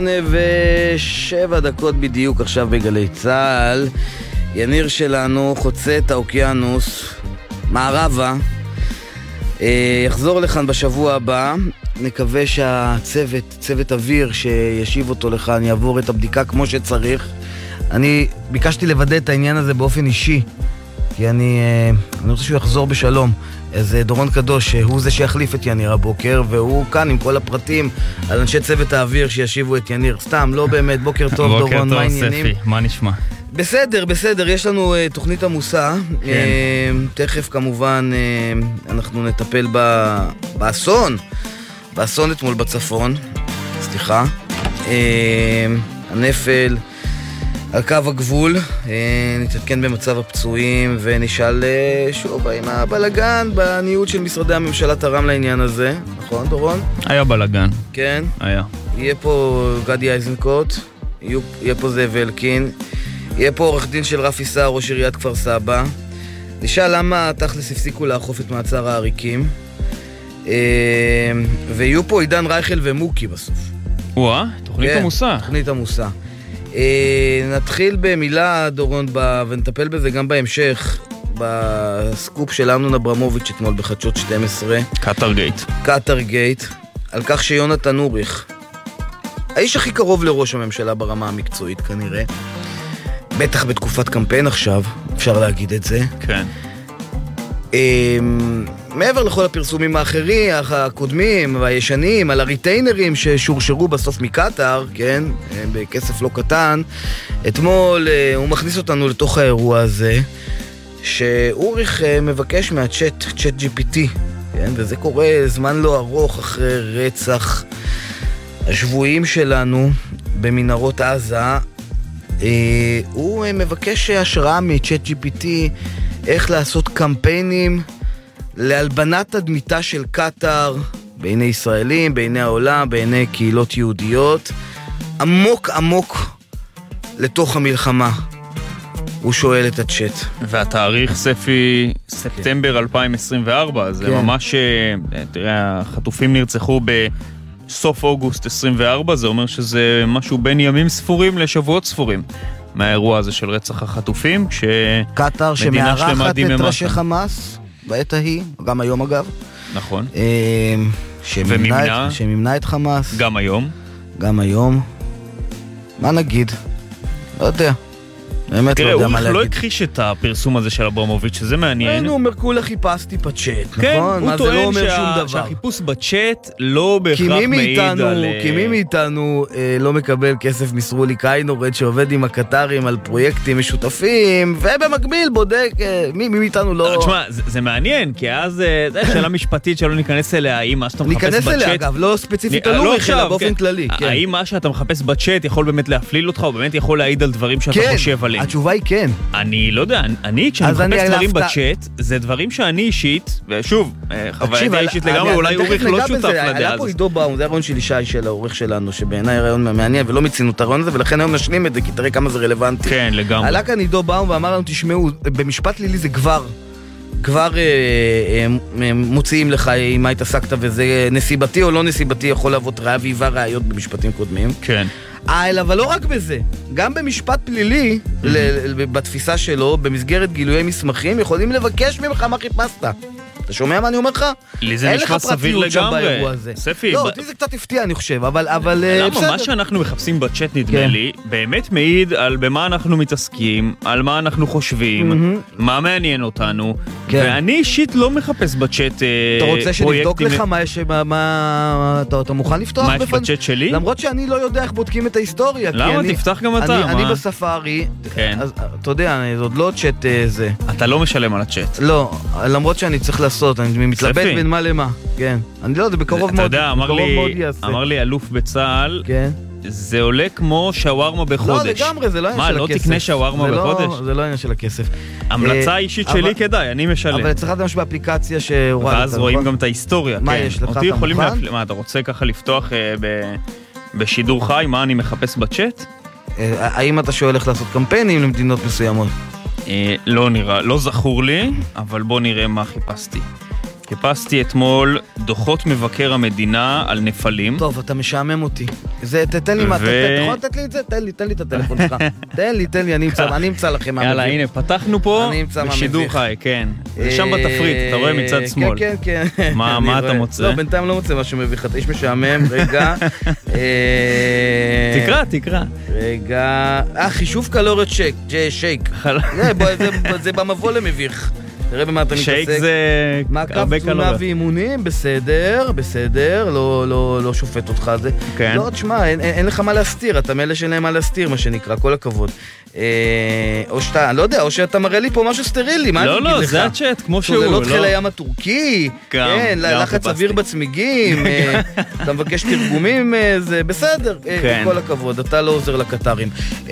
8:07 בדיוק עכשיו בגלי צהל. יניר שלנו חוצה את האוקיינוס מערבה, יחזור לכאן בשבוע הבא. נקווה צוות אוויר שישיב אותו לכאן יעבור את הבדיקה כמו שצריך. אני ביקשתי לוודא את העניין הזה באופן אישי, כי אני רוצה שהוא יחזור בשלום. אז דורון קדוש, הוא זה שיחליף את יניר הבוקר, והוא כאן עם כל הפרטים על אנשי צוות האוויר שישיבו את יניר. סתם, לא באמת. בוקר טוב דורון, מה העניינים? בוקר טוב ספי, מה נשמע? בסדר, יש לנו תוכנית עמוסה. תכף כמובן אנחנו נטפל באסון אתמול בצפון, סליחה, הנפל על קו הגבול. נתעדכן במצב הפצועים ונשאל שוב האם הבלגן בניהול של משרדי הממשלה תרם לעניין הזה. נכון דורון? היה בלגן. כן? היה. יהיה פה גדי איזנקוט, יהיה פה זאב אלקין, יהיה פה עורך דין של רפי סער, ראש עיריית כפר סבא. נשאל למה תכלס הפסיקו לאכוף את מעצר העריקים, ויהיו פה עידן רייכל ומוקי בסוף. תוכנית עמוסה. תוכנית עמוסה. נתחיל במילה דורון ונטפל בזה גם בהמשך בסקופ של אמנון אברמוביץ' אתמול בחדשות 12, קטר גייט, על כך שיונתן אוריך, האיש הכי קרוב לראש הממשלה ברמה המקצועית כנראה, בטח בתקופת קמפיין עכשיו, אפשר להגיד את זה. כן. מעבר לכל הפרסומים האחרים, הקודמים והישנים, על הריטיינרים ששורשרו בסוף מקטר, כן, בכסף לא קטן, אתמול הוא מכניס אותנו לתוך האירוע הזה, שאוריך מבקש מהצ'אט GPT, כן, וזה קורה זמן לא ארוך אחרי רצח השבויים שלנו במנהרות עזה. הוא מבקש השראה מצ'אט GPT איך לעשות קמפיינים להלבנת תדמיתה של קטר בעיני ישראלים, בעיני העולם, בעיני קהילות יהודיות, עמוק לתוך המלחמה. הוא שואל את הצ'אט. והתאריך ספי ספטמבר 2024, זה ממש, תראה, החטופים נרצחו בסוף אוגוסט 24, זה אומר שזה משהו בין ימים ספורים לשבועות ספורים מהאירוע הזה של רצח החטופים, קטר שמארחת את ראשי חמאס בעת ההיא, גם היום אגב. נכון. שממנה את חמאס. גם היום. מה נגיד? לא יודע. תראה, הוא לא הכחיש את הפרסום הזה של אברמוביץ', שזה מעניין. הוא אומר, כולה חיפשתי בצ'אט, כן, נכון? הוא טוען שהחיפוש בצ'אט לא בהכרח מעיד על... כי מי מאיתנו לא מקבל כסף מסרולי קיינורד שעובד עם הקטרים על פרויקטים משותפים, ובמקביל בודק מי מאיתנו לא... תשמע, זה מעניין, כי אז זה שאלה משפטית שלא ניכנס אליה, האם מה שאתה מחפש בצ'אט... ניכנס אליה, אגב, לא ספציפית על אוריך, אלא באופן כללי. האם מה שאתה מחפש בצ'אט יכול באמת להפליל אותך, או באמת יכול להעיד על דברים שאתה חושב עליהם? התשובה היא כן. אני לא יודע, כשאני מחפש דברים בצ'אט, זה דברים שאני אישית, ושוב, חוויה אישית לגמרי, אולי אוריך לא שותף לדעה הזאת. היה פה עידו באום, זה הרעיון של ישי של העורך שלנו, שבעיניי הרעיון מעניין, ולא מצינו את הרעיון הזה, ולכן היום נשלים את זה, כי תראה כמה זה רלוונטי. כן, לגמרי. עלה כאן עידו באום ואמר לנו, תשמעו, במשפט לילי זה כבר מוציאים לך אם היית עסקת, וזה נסיבתי או לא נסיבתי, יכול להוות ראיה והיווה ראיות במשפטים קודמים. כן. אבל לא רק בזה, גם במשפט פלילי, בתפיסה שלו, במסגרת גילויי מסמכים, יכולים לבקש ממך מה חיפשת. אתה שומע מה אני אומר לך? לי זה נשמע סביר לגמרי. ספי. לא, אותי זה קצת הפתיע, אני חושב, אבל... למה? מה שאנחנו מחפשים בצ'אט, נדמה לי, באמת מעיד על במה אנחנו מתעסקים, על מה אנחנו חושבים, מה מעניין אותנו, ואני אישית לא מחפש בצ'אט פרויקטים... אתה רוצה שנבדוק לך מה יש... אתה מוכן לפתוח? מה יש בצ'אט שלי? למרות שאני לא יודע איך בודקים את ההיסטוריה. למה? תפתח גם אתה. אני בספארי, אתה יודע, זה עוד לא צ'אט זה. אתה לא משלם על הצ'אט. לא, למרות שאני צריך לעשות, אני מתלבט בין מה למה. כן. אני לא יודע, בקרוב מאוד יעשה. אמר לי אלוף בצהל, זה עולה כמו שווארמה בחודש. לא, לגמרי, זה לא עניין של הכסף. מה, לא תקנה שווארמה בחודש? זה לא עניין של הכסף. המלצה אישית שלי כדאי, אני משלם. אבל צריך לדעת משהו באפליקציה שהורדת. ואז רואים גם את ההיסטוריה. מה יש לך? אתה מוכן? מה, אתה רוצה ככה לפתוח בשידור חי, מה אני מחפש בצ'אט? האם אתה שואל איך לעשות קמפיינים למדינות מסוימות? לא נראה, לא זכור לי, אבל בוא נראה מה חיפשתי. חיפשתי אתמול דוחות מבקר המדינה על נפלים. טוב, אתה משעמם אותי. תן לי מה, אתה יכול לתת לי את זה? תן לי את הטלפון שלך. תן לי, אני אמצא לכם מה מביך. יאללה, הנה, פתחנו פה בשידור חי, כן. זה שם בתפריט, אתה רואה מצד שמאל. כן. מה אתה מוצא? לא, בינתיים לא מוצא משהו מביך, אתה איש משעמם, רגע. תקרא. רגע, חישוב קלוריות שייק. זה במבוא למביך. תראה במה אתה מתעסק. שייק זה הרבה קלוריות. תזונה ואימונים, בסדר, לא שופט אותך זה. כן. לא, תשמע, אין לך מה להסתיר, אתה מאלה שאין להם מה להסתיר, מה שנקרא, כל הכבוד. או שאתה, אני לא יודע, או שאתה מראה לי פה משהו סטרילי, מה אני אגיד לך? לא, זה הצ'אט, כמו שהוא. זה לא חיל הים הטורקי, כן, לחץ אוויר בצמיגים, אתה מבקש תרגומים, זה בסדר, כל הכבוד, אתה לא עוזר לקטרים.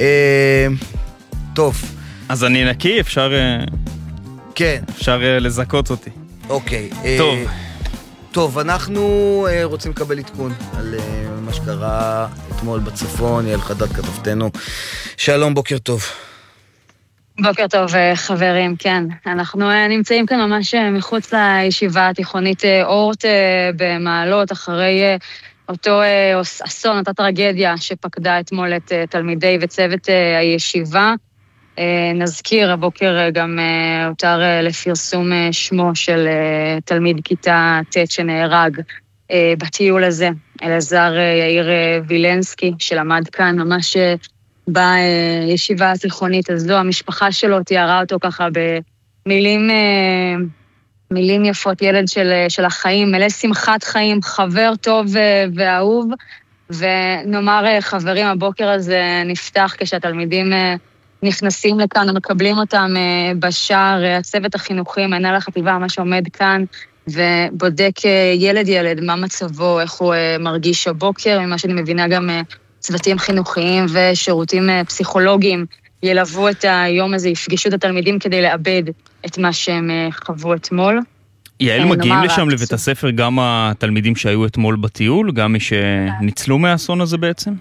טוב. אז אני נקי, כן. אפשר לזכות אותי. אוקיי. טוב, אנחנו רוצים לקבל עדכון על מה שקרה אתמול בצפון, יעל חדד כתבתנו. שלום, בוקר טוב. בוקר טוב, חברים, כן. אנחנו נמצאים כאן ממש מחוץ לישיבה התיכונית אורט במעלות, אחרי אותו אסון, אותה טרגדיה שפקדה אתמול את תלמידי וצוות הישיבה. נזכיר, הבוקר גם הותר לפרסום שמו של תלמיד כיתה ט' שנהרג בטיול הזה, אלעזר יאיר וילנסקי, שלמד כאן ממש בישיבה התיכונית הזו. המשפחה שלו תיארה אותו ככה במילים יפות, ילד של החיים, מלא שמחת חיים, חבר טוב ואהוב, ונאמר חברים, הבוקר הזה נפתח כשהתלמידים נכנסים לכאן ומקבלים אותם בשער. הצוות החינוכי, מנהל החטיבה, מה שעומד כאן, ובודק ילד מה מצבו, איך הוא מרגיש הבוקר. ממה שאני מבינה, גם צוותים חינוכיים ושירותים פסיכולוגיים ילוו את היום הזה, יפגשו את התלמידים כדי לאבד את מה שהם חוו אתמול. יעל, מגיעים לשם לבית הספר גם התלמידים שהיו אתמול בטיול, גם מי שניצלו מהאסון הזה בעצם?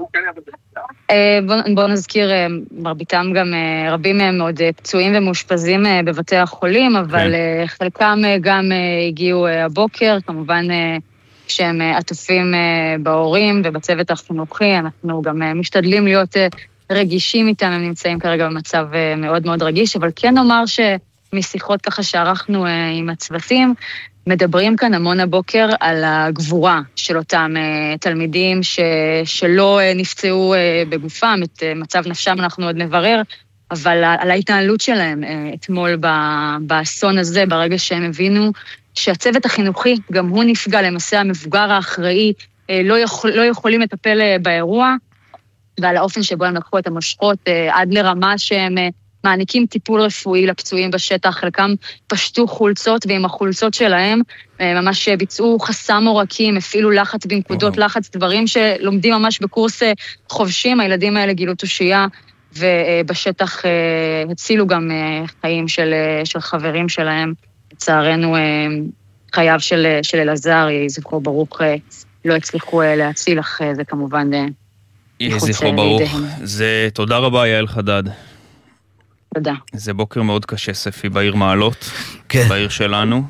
בוא נזכיר, מרביתם גם, רבים מהם מאוד פצועים ומאושפזים בבתי החולים, אבל חלקם גם הגיעו הבוקר, כמובן שהם עטופים בהורים ובצוות החינוכי. אנחנו גם משתדלים להיות רגישים איתם, הם נמצאים כרגע במצב מאוד מאוד רגיש, אבל כן נאמר שמשיחות ככה שערכנו עם הצוותים, מדברים כאן המון הבוקר על הגבורה של אותם תלמידים שלא נפצעו בגופם, את מצב נפשם אנחנו עוד נברר, אבל על ההתנהלות שלהם אתמול באסון הזה, ברגע שהם הבינו שהצוות החינוכי, גם הוא נפגע, למעשה המבוגר האחראי, לא יכולים לטפל באירוע, ועל האופן שבו הם לקחו את המושכות עד לרמה שהם מעניקים טיפול רפואי לפצועים בשטח, חלקם פשטו חולצות, ועם החולצות שלהם ממש ביצעו חסם עורקים, אפילו לחץ בנקודות לחץ, דברים שלומדים ממש בקורס חובשים. הילדים האלה גילו תושייה, ובשטח הצילו גם חיים של חברים שלהם. לצערנו, חייו של אלעזר, זכרו ברוך, לא הצליחו להציל, אך זה כמובן זכרו ברוך. זה תודה רבה, יעל חדד. תודה. זה בוקר מאוד קשה, ספי, בעיר מעלות, בעיר שלנו.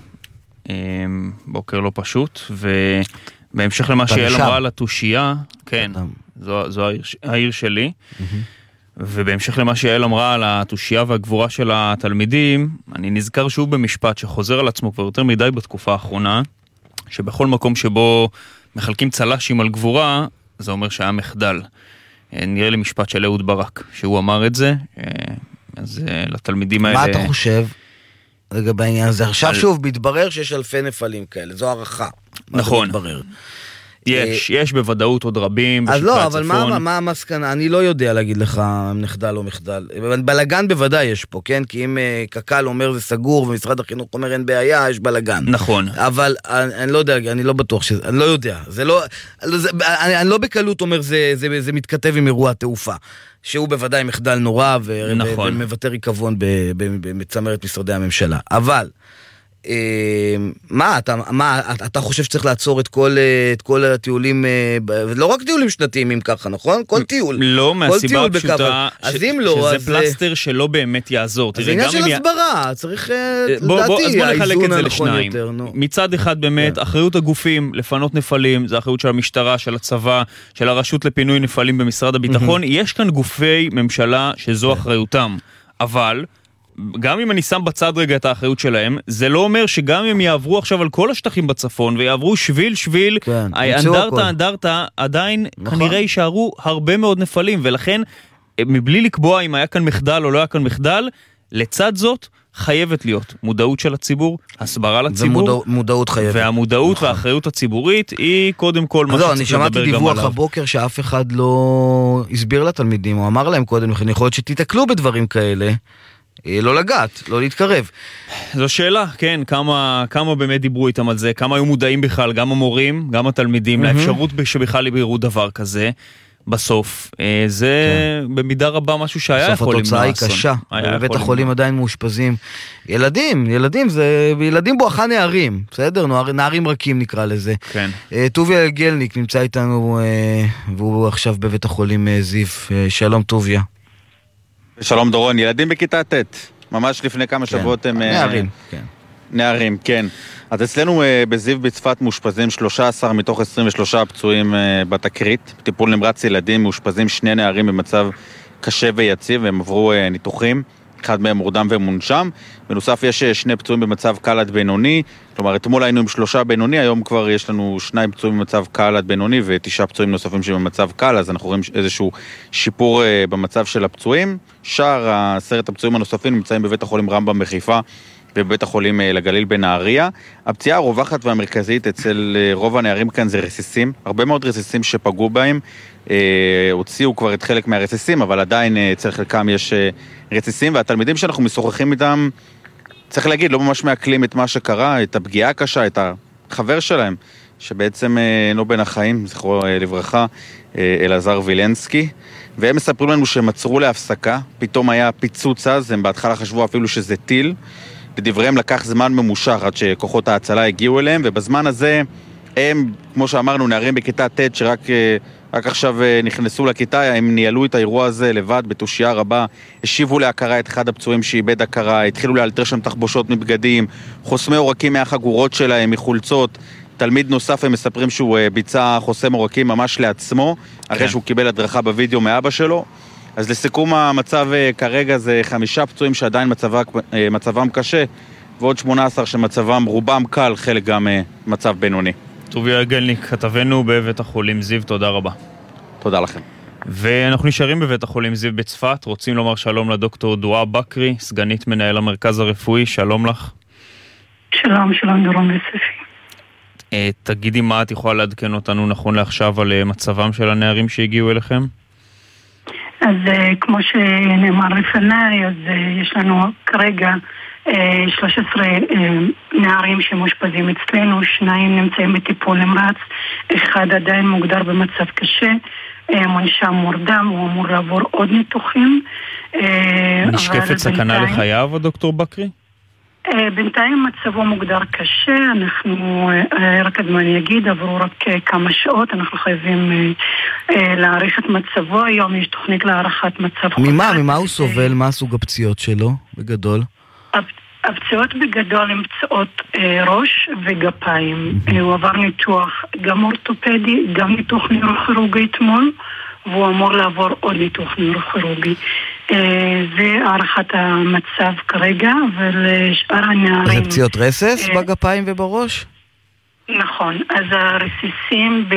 בוקר לא פשוט, ובהמשך למה שיעל אמרה על התושייה, כן, זו העיר שלי, ובהמשך למה שיעל אמרה על התושייה והגבורה של התלמידים, אני נזכר שוב במשפט שחוזר על עצמו כבר יותר מדי בתקופה האחרונה, שבכל מקום שבו מחלקים צלשים על גבורה, זה אומר שהיה מחדל. נראה לי משפט של אהוד ברק, שהוא אמר את זה, אז לתלמידים האלה... מה אתה חושב לגבי העניין הזה? עכשיו שוב, מתברר שיש אלפי נפלים כאלה, זו הערכה. נכון. יש בוודאות עוד רבים. אז לא, אבל מה המסקנה? אני לא יודע להגיד לך אם נחדל או מחדל. בלגן בוודאי יש פה, כן? כי אם קק"ל אומר זה סגור ומשרד החינוך אומר אין בעיה, יש בלגן. נכון. אבל אני לא יודע, אני לא בטוח שזה, אני לא יודע. אני לא בקלות אומר זה מתכתב עם אירוע תעופה. שהוא בוודאי מחדל נורא ומבטר ריקבון בצמרת משרדי הממשלה. אבל מה, אתה חושב שצריך לעצור את כל הטיולים, לא רק טיולים שנתיים אם ככה, נכון? כל טיול. לא, מהסיבה הפשוטה, שזה פלסטר שלא באמת יעזור. זה עניין של הסברה, צריך לדעתי האיזון הנכון יותר. מצד אחד באמת, אחריות הגופים לפנות נפלים, זה אחריות של המשטרה, של הצבא, של הרשות לפינוי נפלים במשרד הביטחון. יש כאן גופי ממשלה שזו אחריותם, אבל גם אם אני שם בצד רגע את האחריות שלהם, זה לא אומר שגם אם יעברו עכשיו על כל השטחים בצפון, ויעברו שביל, אנדרטה, עדיין כנראה יישארו הרבה מאוד נפלים, ולכן, מבלי לקבוע אם היה כאן מחדל או לא היה כאן מחדל, לצד זאת, חייבת להיות מודעות של הציבור, הסברה לציבור, ומודעות חייבת. והמודעות והאחריות הציבורית היא קודם כל מה שצריך לדבר גם עליו. אני שמעתי דיווח הבוקר שאף אחד לא הסביר לתלמידים, או אמר להם קודם לכן, יכול להיות שתתקלו בדברים כאלה, לא לגעת, לא להתקרב. זו שאלה, כן, כמה באמת דיברו איתם על זה, כמה היו מודעים בכלל, גם המורים, גם התלמידים, לאפשרות שבכלל יבירו דבר כזה. בסוף, זה במידה רבה משהו שהיה יכול למנוע אסון. בסוף התוצאה היא קשה, בבית החולים עדיין מאושפזים. ילדים בואכה נערים, בסדר? נערים רכים נקרא לזה. כן. טוביה גלניק נמצא איתנו, והוא עכשיו בבית החולים זיו. שלום טוביה. שלום דורון, ילדים בכיתה ט', ממש לפני כמה שבועות הם... נערים, כן. נערים, כן. אז אצלנו בזיו בצפת מאושפזים 13 מתוך 23 פצועים בתקרית. טיפול נמרץ ילדים מאושפזים 2 נערים במצב קשה ויציב, והם עברו ניתוחים. אחד מהם מורדם ומונשם. בנוסף יש 2 פצועים במצב קל עד בינוני. כלומר, אתמול היינו עם 3 בינוני, היום כבר יש לנו 2 פצועים במצב קל עד בינוני ו9 פצועים נוספים שבמצב קל, אז אנחנו רואים איזשהו שיפור במצב של הפצועים. שאר 10 הפצועים הנוספים נמצאים בבית החולים רמב"ם בחיפה, ובבית החולים לגליל בנהריה. הפציעה הרווחת והמרכזית אצל רוב הנערים כאן זה רסיסים, הרבה מאוד רסיסים שפגעו בהם, הוציאו כבר את חלק מהרסיסים, אבל עדיין אצל חלקם יש רסיסים, והתלמידים שאנחנו משוחחים איתם, צריך להגיד, לא ממש מעכלים את מה שקרה, את הפגיעה הקשה, את החבר שלהם, שבעצם לא בין החיים, זכרו לברכה, אלעזר וילנסקי, והם מספרים לנו שהם עצרו להפסקה, פתאום היה פיצוץ אז, הם בהתחלה חשבו אפילו שזה טיל, לדבריהם לקח זמן ממושך עד שכוחות ההצלה הגיעו אליהם, ובזמן הזה הם, כמו שאמרנו, נערים בכיתה ט' שרק עכשיו נכנסו לכיתה, הם ניהלו את האירוע הזה לבד בתושייה רבה, השיבו להכרה את אחד הפצועים שאיבד הכרה, התחילו לאלתר שם תחבושות מבגדים, חוסמי עורקים מהחגורות שלהם, מחולצות. תלמיד נוסף הם מספרים שהוא ביצע חוסם עורקים ממש לעצמו, אחרי שהוא קיבל הדרכה בווידאו מאבא שלו. אז לסיכום המצב כרגע זה 5 פצועים שעדיין מצבם קשה, ועוד 18 שמצבם רובם קל, חלק גם מצב בינוני. טוביה גלניק, כתבנו בבית החולים זיו, תודה רבה. תודה לכם. ואנחנו נשארים בבית החולים זיו בצפת, רוצים לומר שלום לדוקטור דואה בקרי, סגנית מנהל המרכז הרפואי, שלום לך. שלום, שלום דורון וספי. תגידי מה את יכולה לעדכן אותנו נכון לעכשיו על מצבם של הנערים שהגיעו אליכם? אז כמו שנאמר לפניי, אז יש לנו כרגע 13 נערים שמושפזים אצלנו, 2 נמצאים בטיפול נמרץ, 1 עדיין מוגדר במצב קשה, מונשם מורדם, הוא אמור לעבור עוד ניתוחים. נשקפת סכנה לחייו, הדוקטור בקרי? בינתיים מצבו מוגדר קשה, אנחנו, רק אני אגיד, עברו רק כמה שעות, אנחנו חייבים להעריך את מצבו, היום יש תוכנית להערכת מצב חוקר. ממה הוא סובל? מה סוג הפציעות שלו, בגדול? הפציעות בגדול הן פציעות ראש וגפיים. הוא עבר ניתוח גם אורתופדי, גם ניתוח נוירוכירורגי אתמול, והוא אמור לעבור עוד ניתוח נוירוכירורגי. זה הערכת המצב כרגע, ולשאר הנערים... זה פציעות רסס בגפיים ובראש? נכון, אז הרסיסים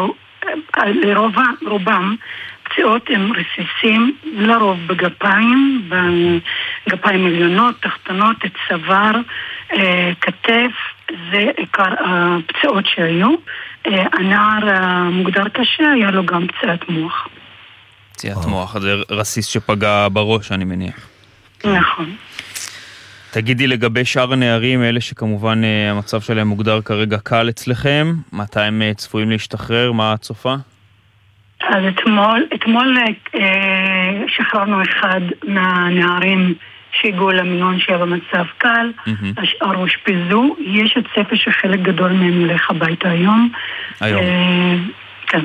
לרובם פציעות הם רסיסים לרוב בגפיים, בגפיים עליונות, תחתונות, צוואר, כתף, זה עיקר הפציעות שהיו. הנער המוגדר קשה היה לו גם פציעת מוח. פציעת מוח, זה רסיס שפגע בראש אני מניח. נכון. תגידי לגבי שאר הנערים, אלה שכמובן המצב שלהם מוגדר כרגע קל אצלכם, מתי הם צפויים להשתחרר, מה הצופה? אז אתמול שחררנו אחד מהנערים שהגיעו למינון שהיה במצב קל, השאר אושפזו. יש את צפי שחלק גדול מהם ילך הביתה היום. כן.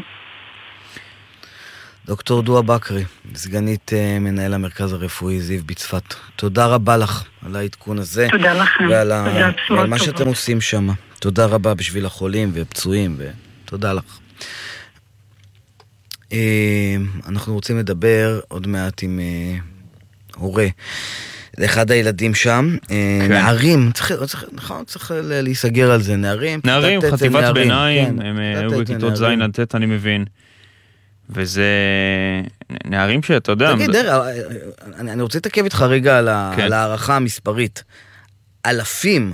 דוקטור דואה בקרי, סגנית מנהל המרכז הרפואי זיו בצפת, תודה רבה לך על העדכון הזה. תודה לכם. ועל מה שאתם עושים שם. תודה רבה בשביל החולים ופצועים, ותודה לך. אנחנו רוצים לדבר עוד מעט עם הורה. לאחד הילדים שם, נערים, צריך להיסגר על זה, נערים, חטיבת ביניים, הם היו בכיתות זין עד ט' אני מבין. וזה נערים שאתה יודע... תגיד, אני רוצה להתעכב איתך רגע על הערכה המספרית. אלפים,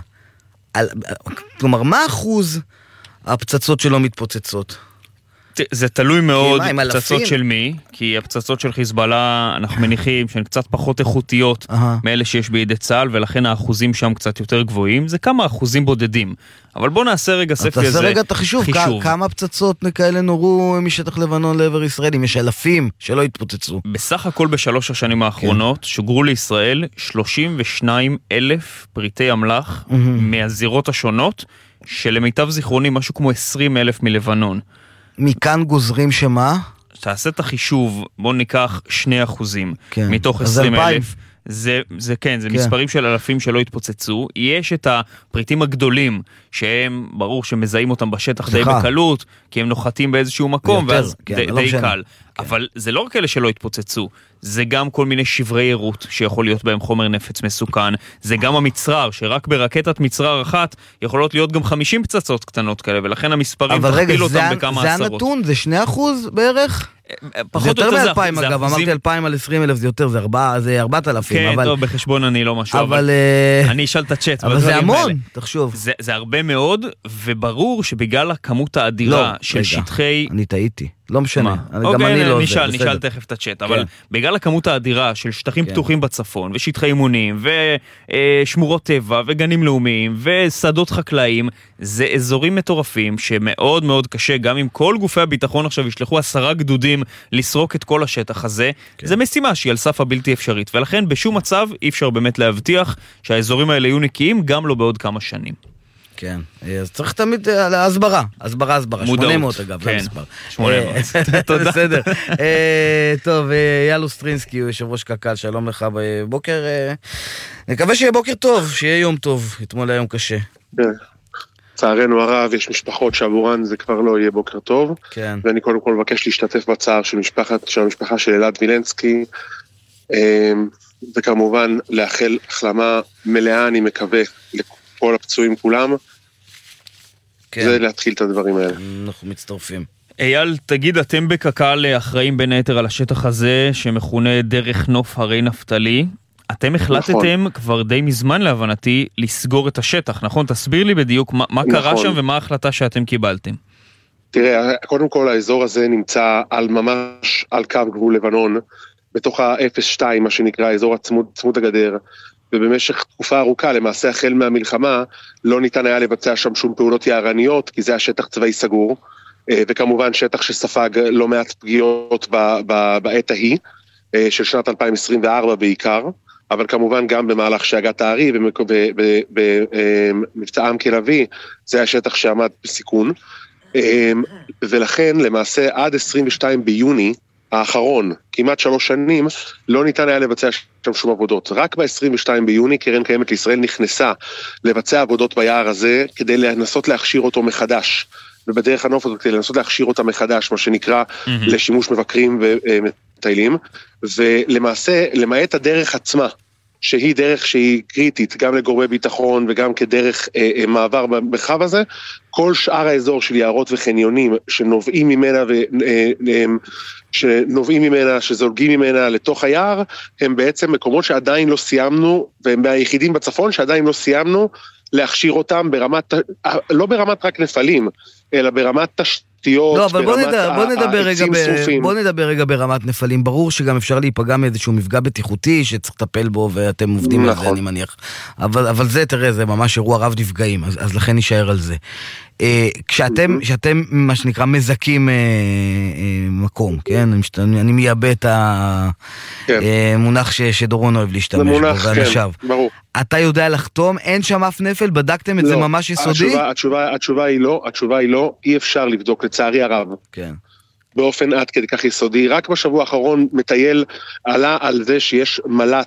כלומר, מה אחוז הפצצות שלא מתפוצצות? זה תלוי מאוד פצצות של מי, כי הפצצות של חיזבאללה אנחנו מניחים שהן קצת פחות איכותיות מאלה שיש בידי צה"ל, ולכן האחוזים שם קצת יותר גבוהים. זה כמה אחוזים בודדים. אבל בוא נעשה רגע ספי הזה. תעשה רגע את החישוב. כמה פצצות כאלה נורו משטח לבנון לעבר ישראל, אם יש אלפים שלא התפוצצו. בסך הכל בשלוש השנים האחרונות שוגרו לישראל 32,000 פריטי אמל"ח מהזירות השונות, שלמיטב זיכרוני משהו כמו 20,000 מלבנון. מכאן גוזרים שמה? תעשה את החישוב, בוא ניקח 2% מתוך 20,000. זה מספרים של אלפים שלא התפוצצו. יש את הפריטים הגדולים, שהם, ברור שמזהים אותם בשטח די בקלות, כי הם נוחתים באיזשהו מקום, ואז די קל. אבל זה לא רק אלה שלא התפוצצו, זה גם כל מיני שברי עירות שיכול להיות בהם חומר נפץ מסוכן, זה גם המצרר, שרק ברקטת מצרר אחת יכולות להיות גם 50 פצצות קטנות כאלה, ולכן המספרים תכפיל אותם בכמה עשרות. זה הנתון? זה 2% בערך? זה יותר מ-2,000 אגב, אמרתי 2,000 על 20,000 זה יותר, זה 4,000. כן, טוב, בחשבון אני לא משהו, אבל אני אשאל את הצ'אט. אבל זה המון, תחשוב. זה הרבה מאוד, וברור שבגלל הכמות האדירה של שטחי... אני טעיתי. לא משנה, גם אני לא... נשאל תכף את הצ'אט, אבל בגלל הכמות האדירה של שטחים פתוחים בצפון, ושטחי אימונים, ושמורות טבע, וגנים לאומיים, ושדות חקלאיים, זה אזורים מטורפים, שמאוד מאוד קשה, גם אם כל גופי הביטחון עכשיו ישלחו 10 גדודים לסרוק את כל השטח הזה, זה משימה שהיא על סף הבלתי אפשרית, ולכן בשום מצב אי אפשר באמת להבטיח שהאזורים האלה יהיו נקיים, גם לא בעוד כמה שנים. כן, אז צריך תמיד הסברה, 800 אגב, כן, 800. תודה. בסדר. טוב, אייל אוסטרינסקי, הוא יושב ראש קק"ל, שלום לך בבוקר. נקווה שיהיה בוקר טוב, שיהיה יום טוב, אתמול היום קשה. צערנו הרב, יש משפחות שעבורן זה כבר לא יהיה בוקר טוב. כן. ואני קודם כל מבקש להשתתף בצער של המשפחה של אלעד וילנסקי, וכמובן לאחל החלמה מלאה, אני מקווה, כל הפצועים כולם, זה להתחיל את הדברים האלה. אנחנו מצטרפים. אייל, תגיד, אתם בקק"ל אחראים בין היתר על השטח הזה, שמכונה דרך נוף הרי נפתלי. אתם החלטתם כבר די מזמן להבנתי לסגור את השטח, נכון? תסביר לי בדיוק מה קרה שם ומה ההחלטה שאתם קיבלתם. תראה, קודם כל האזור הזה נמצא ממש על קו גבול לבנון, בתוך ה-0-2, מה שנקרא, האזור צמוד הגדר, ובמשך תקופה ארוכה, למעשה החל מהמלחמה, לא ניתן היה לבצע שם שום פעולות יערניות, כי זה השטח צבאי סגור, וכמובן שטח שספג לא מעט פגיעות בעת ההיא, של שנת 2024 בעיקר, אבל כמובן גם במהלך שהגת הארי, במבצע עם כלבי, זה השטח שעמד בסיכון, ולכן למעשה עד 22 ביוני, האחרון, כמעט 3 שנים, לא ניתן היה לבצע שם שום עבודות. רק ב-22 ביוני, קרן קיימת לישראל נכנסה לבצע עבודות ביער הזה, כדי לנסות להכשיר אותו מחדש. ובדרך הנוף הזאת, כדי לנסות להכשיר אותה מחדש, מה שנקרא לשימוש מבקרים ומטיילים. ולמעשה, למעט הדרך עצמה, שהיא דרך שהיא קריטית, גם לגורמי ביטחון וגם כדרך מעבר במרחב הזה, כל שאר האזור של יערות וחניונים שנובעים ממנה, שזולגים ממנה לתוך היער, הם בעצם מקומות שעדיין לא סיימנו, והם היחידים בצפון שעדיין לא סיימנו להכשיר אותם ברמת, לא ברמת רק נפלים, אלא ברמת התשתיות, לא, אבל בוא נדבר רגע שרופים. ברמת נפלים. ברור שגם אפשר להיפגע מאיזשהו מפגע בטיחותי שצריך לטפל בו, ואתם עובדים על זה, אני מניח. אבל זה, תראה, זה ממש אירוע רב נפגעים, אז לכן נשאר על זה. כשאתם, מה שנקרא, מזכים מקום, כן? אני מייבא את המונח שדורון אוהב להשתמש בו, ואנשיו. ברור. אתה יודע לחתום? אין שם אף נפל? בדקתם את זה ממש יסודי? התשובה היא לא, אי אפשר לבדוק, לצערי הרב. כן. באופן עד כדי כך יסודי. רק בשבוע האחרון מטייל עלה על זה שיש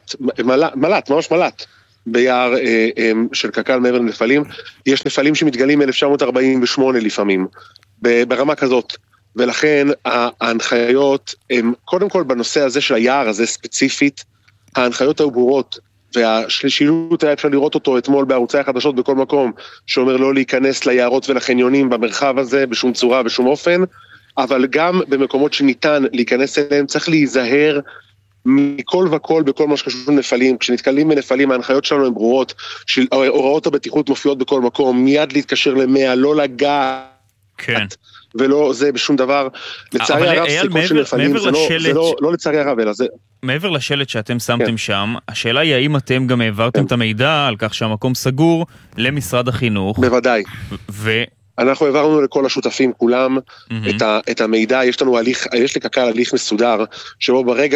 ממש מלט, ביער של קק"ל מעבר לנפלים. יש נפלים שמתגלים מ-1948 לפעמים, ברמה כזאת. ולכן ההנחיות, קודם כל בנושא הזה של היער הזה ספציפית, ההנחיות היו ברורות, והשילוט היה אפשר לראות אותו אתמול בערוצי החדשות בכל מקום, שאומר לא להיכנס ליערות ולחניונים במרחב הזה בשום צורה, בשום אופן, אבל גם במקומות שניתן להיכנס אליהם, צריך להיזהר מכל וכל בכל מה שקשור לנפלים. כשנתקלים בנפלים, ההנחיות שלנו הן ברורות, הוראות הבטיחות מופיעות בכל מקום, מיד להתקשר ל-100, לא לגעת. כן. ולא זה בשום דבר. לצערי הרב, סיכון של נפלים, זה לא לצערי הרב, אלא זה... מעבר לשלט שאתם שמתם שם, השאלה היא האם אתם גם העברתם את המידע על כך שהמקום סגור למשרד החינוך. בוודאי. אנחנו העברנו לכל השותפים כולם את המידע. יש לקק"ל הליך מסודר, שבו ברגע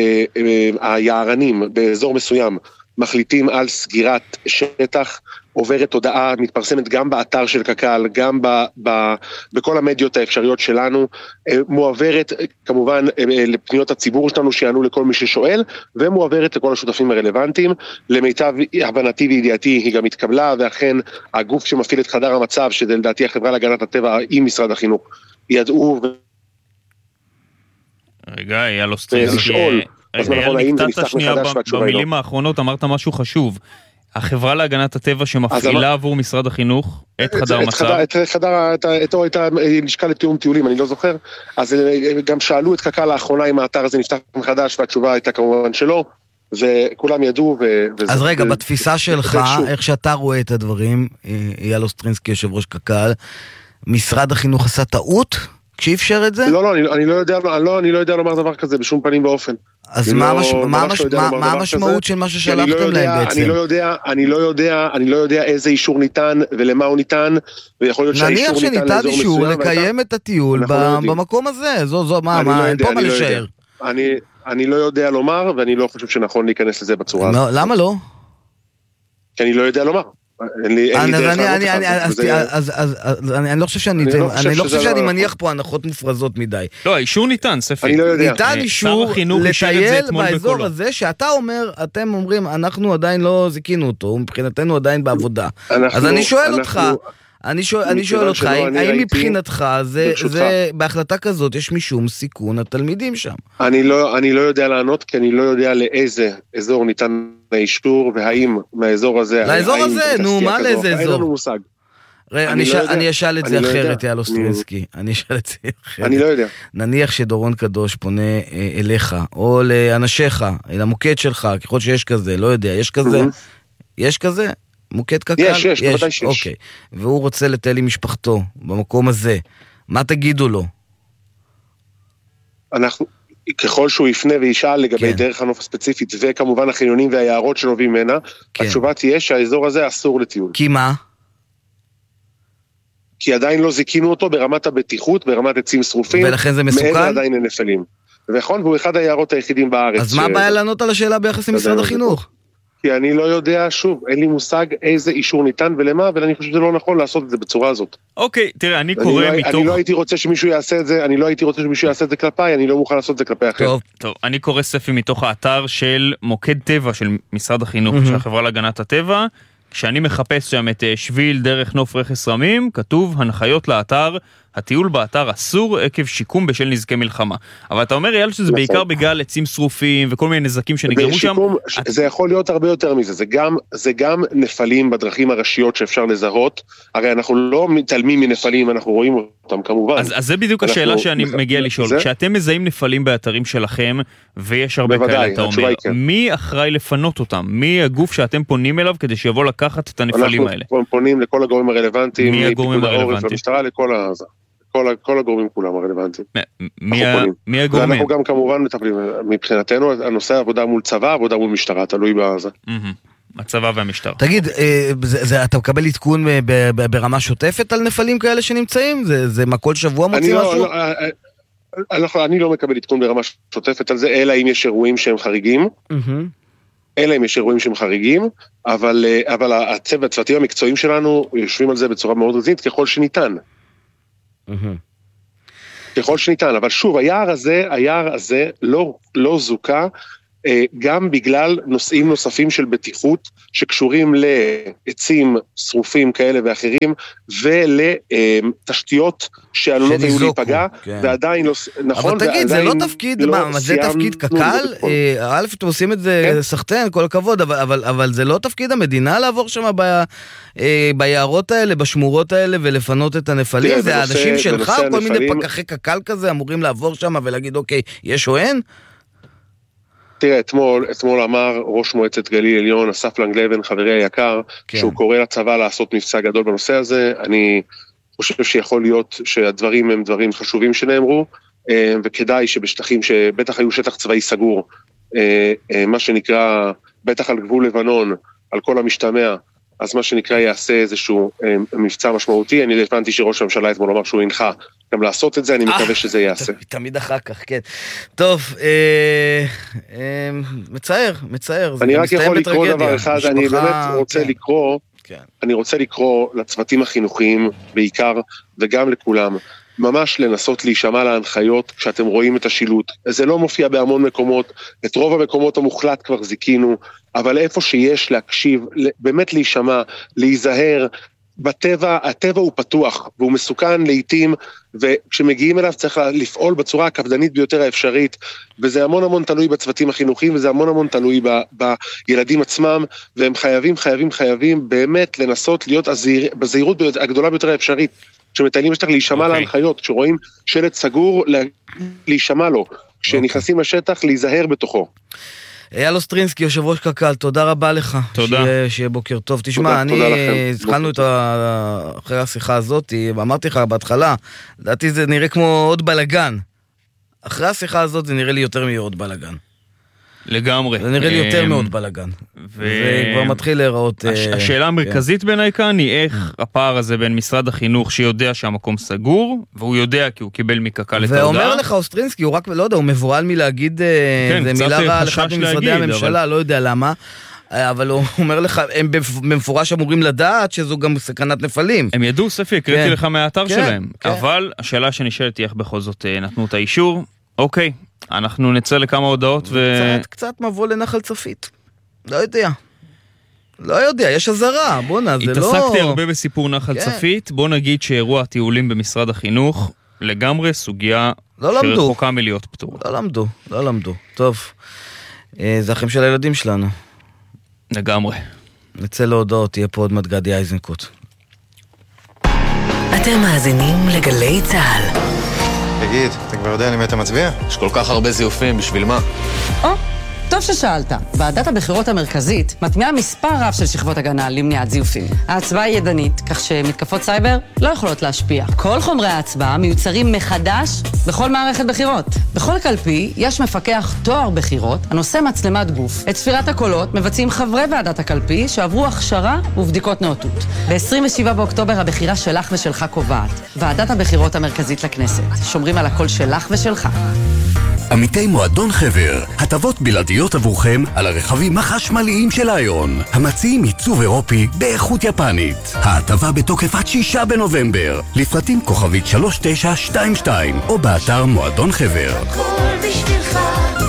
שהיערנים באזור מסוים מחליטים על סגירת שטח, עוברת הודעה, מתפרסמת גם באתר של קק"ל, גם בכל המדיות האפשריות שלנו, מועברת כמובן לפניות הציבור שלנו שיענו לכל מי ששואל, ומועברת לכל השותפים הרלוונטיים. למיטב הבנתי וידיעתי היא גם התקבלה, ואכן הגוף שמפעיל את חדר המצב, שלדעתי החברה להגנת הטבע עם משרד החינוך, ידעו רגע, היה לו סטריסקי. נקטעת שנייה במילים האחרונות, אמרת משהו חשוב. החברה להגנת הטבע שמפעילה עבור משרד החינוך את חדר מצב. את הלשכה לתיאום טיולים, אני לא זוכר. אז גם שאלו את קק"ל לאחרונה אם האתר הזה נפתח מחדש, והתשובה הייתה כמובן שלא, וכולם ידעו. אז רגע, בתפיסה שלך, איך שאתה רואה את הדברים, אייל אוסטרינסקי, יושב ראש קק"ל, משרד החינוך עשה טעות כשאפשר את זה? לא, אני לא יודע לומר דבר כזה בשום פנים באופן. אז מה המשמעות של מה ששלחתם להם בעצם? אני לא יודע איזה אישור ניתן ולמה הוא ניתן, ויכול להיות שהאישור ניתן לאזור מסוים. נניח שניתן אישור לקיים את הטיול במקום הזה, אין פה מה לשער. אני לא יודע לומר, ואני לא חושב שנכון להיכנס לזה בצורה הזאת. למה לא? כי אני לא יודע לומר. אני לא חושב שאני מניח פה הנחות מופרזות מדי. לא, האישור ניתן, ספי. ניתן אישור לטייל באזור הזה, שאתה אומר, אתם אומרים, אנחנו עדיין לא זיקינו אותו, מבחינתנו עדיין בעבודה. אז אני שואל אותך, האם מבחינתך זה בהחלטה כזאת יש משום סיכון התלמידים שם? אני לא יודע לענות, כי אני לא יודע לאיזה אזור ניתן האישור, והאם מהאזור הזה... לאזור הזה, נו, מה לאיזה אזור? אין לנו מושג. אני אשאל את זה אחרת, אייל אוסטרינסקי. אני לא יודע. נניח שדורון קדוש פונה אליך, או לאנשיך, למוקד שלך, ככל שיש כזה, לא יודע, יש כזה? יש כזה? מוקד קק"ל? יש, בוודאי שיש. אוקיי, והוא רוצה לטייל עם משפחתו במקום הזה, מה תגידו לו? ככל שהוא יפנה וישאל לגבי דרך הנוף הספציפית, וכמובן החניונים והיערות שנובעים ממנה, התשובה תהיה שהאזור הזה אסור לטיול. כי מה? כי עדיין לא זיקינו אותו ברמת הבטיחות, ברמת עצים שרופים, ולכן זה מסוכן? מעבר עדיין לנפלים. ונכון, והוא אחד היערות היחידים בארץ. אז מה הבעיה לענות על השאלה ביחס למשרד החינוך? כי אני לא יודע, שוב, אין לי מושג איזה אישור ניתן ולמה, אבל אני חושב שזה לא נכון לעשות את זה בצורה הזאת. אוקיי, תראה, אני קורא מתוך... אני לא הייתי רוצה שמישהו יעשה את זה, כלפיי, אני לא מוכן לעשות את זה כלפי אחר. טוב, אני קורא ספי מתוך האתר של מוקד טבע של משרד החינוך, של החברה להגנת הטבע, כשאני מחפש שם את שביל דרך נוף רכס רמים, כתוב הנחיות לאתר, הטיול באתר אסור עקב שיקום בשל נזקי מלחמה. אבל אתה אומר, יאל, שזה בעיקר בגלל עצים שרופים וכל מיני נזקים שנגרמו שם. זה יכול להיות הרבה יותר מזה. זה גם נפלים בדרכים הראשיות שאפשר לזהות. הרי אנחנו לא מתעלמים מנפלים, אנחנו רואים אותם כמובן. אז זה בדיוק השאלה שאני מגיע לשאול. כשאתם מזהים נפלים באתרים שלכם, ויש הרבה כאלה, אתה אומר, מי אחראי לפנות אותם? מי הגוף שאתם פונים אליו כדי שיבוא לקחת את הנפלים האלה? אנחנו פונים לכל הגורמים הרלוונטיים, כל הגורמים כולם הרלוונטיים. מי הגורמים? ואנחנו גם כמובן מטפלים, מבחינתנו, הנושא העבודה מול צבא, עבודה מול משטרה, תלוי בזה. הצבא והמשטרה. תגיד, אתה מקבל עדכון ברמה שוטפת על נפלים כאלה שנמצאים? זה מה כל שבוע מוציא משהו? אני לא מקבל עדכון ברמה שוטפת על זה, אלא אם יש אירועים שהם חריגים. אבל הצוותים המקצועיים שלנו יושבים על זה בצורה מאוד רצינית ככל שניתן. ככל שניתן, אבל שוב, היער הזה לא זוקה, גם בגלל נושאים נוספים של בטיחות שקשורים לעצים שרופים כאלה ואחרים ולתשתיות שעלולות היו להיפגע ועדיין לא, נכון? אבל תגיד, זה לא תפקיד, זה תפקיד קקל? א', אתם עושים את זה סחטן, כל הכבוד, אבל זה לא תפקיד המדינה לעבור שם ביערות האלה, בשמורות האלה ולפנות את הנפלים? זה האנשים שלך או כל מיני פקחי קקל כזה אמורים לעבור שם ולהגיד אוקיי, יש או אין? תראה, אתמול אמר ראש מועצת גליל עליון, אסף לנגלבן, חברי היקר, שהוא קורא לצבא לעשות מבצע גדול בנושא הזה. אני חושב שיכול להיות שהדברים הם דברים חשובים שנאמרו, וכדאי שבשטחים שבטח היו שטח צבאי סגור, מה שנקרא, בטח על גבול לבנון, על כל המשתמע, אז מה שנקרא יעשה איזשהו מבצע משמעותי. אני הבנתי שראש הממשלה אתמול אמר שהוא הנחה גם לעשות את זה, אני מקווה שזה יעשה. תמיד אחר כך, כן. טוב, מצער. אני רק יכול לקרוא דבר אחד, אני באמת רוצה לקרוא לצוותים החינוכיים בעיקר, וגם לכולם, ממש לנסות להישמע להנחיות כשאתם רואים את השילוט. זה לא מופיע בהמון מקומות, את רוב המקומות המוחלט כבר זיקינו, אבל איפה שיש להקשיב, באמת להישמע, להיזהר, בטבע, הטבע הוא פתוח, והוא מסוכן לעתים, וכשמגיעים אליו צריך לפעול בצורה הקפדנית ביותר האפשרית, וזה המון תלוי בצוותים החינוכיים, וזה המון תלוי בילדים עצמם, והם חייבים באמת לנסות להיות בזהירות הגדולה ביותר האפשרית, כשמטיילים בשטח להישמע להנחיות, כשרואים שלט סגור, להישמע לו, כשנכנסים לשטח, להיזהר בתוכו. אייל אוסטרינסקי, יושב ראש קק"ל, תודה רבה לך. תודה. שיהיה בוקר טוב. תשמע, התחלנו אחרי השיחה הזאת, אמרתי לך בהתחלה, לדעתי זה נראה כמו עוד בלגן. אחרי השיחה הזאת זה נראה לי יותר מעוד בלגן. לגמרי. זה נראה לי יותר מאוד בלגן. זה כבר מתחיל להיראות... השאלה המרכזית בעיניי כאן היא איך הפער הזה בין משרד החינוך שיודע שהמקום סגור, והוא יודע כי הוא קיבל מקק"ל את ההודעה. ואומר לך אוסטרינסקי, הוא רק, לא יודע, הוא מבועל מלהגיד, זה מילה רעה לאחד ממשרדי הממשלה, לא יודע למה, אבל הוא אומר לך, הם במפורש אמורים לדעת שזו גם סכנת נפלים. הם ידעו, ספי, הקראתי לך מהאתר שלהם. אבל השאלה שנשאלת היא איך בכל זאת נתנו את האישור. אוקיי, אנחנו נצא לכמה הודעות קצת מבוא לנחל צפית. לא יודע, יש הזרה, בונה, זה לא... התעסקתי הרבה בסיפור נחל צפית, בוא נגיד שאירוע הטיולים במשרד החינוך, לגמרי סוגיה שרחוקה מלהיות פתור. לא למדו. טוב, זה אחים של הילדים שלנו. לגמרי. נצא להודעות, תהיה פה עוד מעט גדי איזנקוט. אתם מאזינים לגלי צהל. תגיד, אתה כבר יודע למי אתה מצביע? יש כל כך הרבה זיופים, בשביל מה? טוב ששאלת. ועדת הבחירות המרכזית מטמיעה מספר רב של שכבות הגנה למניעת זיופים. ההצבעה היא ידנית, כך שמתקפות סייבר לא יכולות להשפיע. כל חומרי ההצבעה מיוצרים מחדש בכל מערכת בחירות. בכל קלפי יש מפקח תואר בחירות הנושא מצלמת גוף. את ספירת הקולות מבצעים חברי ועדת הקלפי שעברו הכשרה ובדיקות נאותות. ב-27 באוקטובר הבחירה שלך ושלך קובעת. ועדת הבחירות המרכזית לכנסת. שומרים על הקול שלך ושלך. עמיתי מועדון חבר, הטבות בלעדיות עבורכם על הרכבים החשמליים של איון, המציעים עיצוב אירופי באיכות יפנית. ההטבה בתוקף עד 6 בנובמבר, לפרטים כוכבית 3922 או באתר מועדון חבר. הכל בשבילך,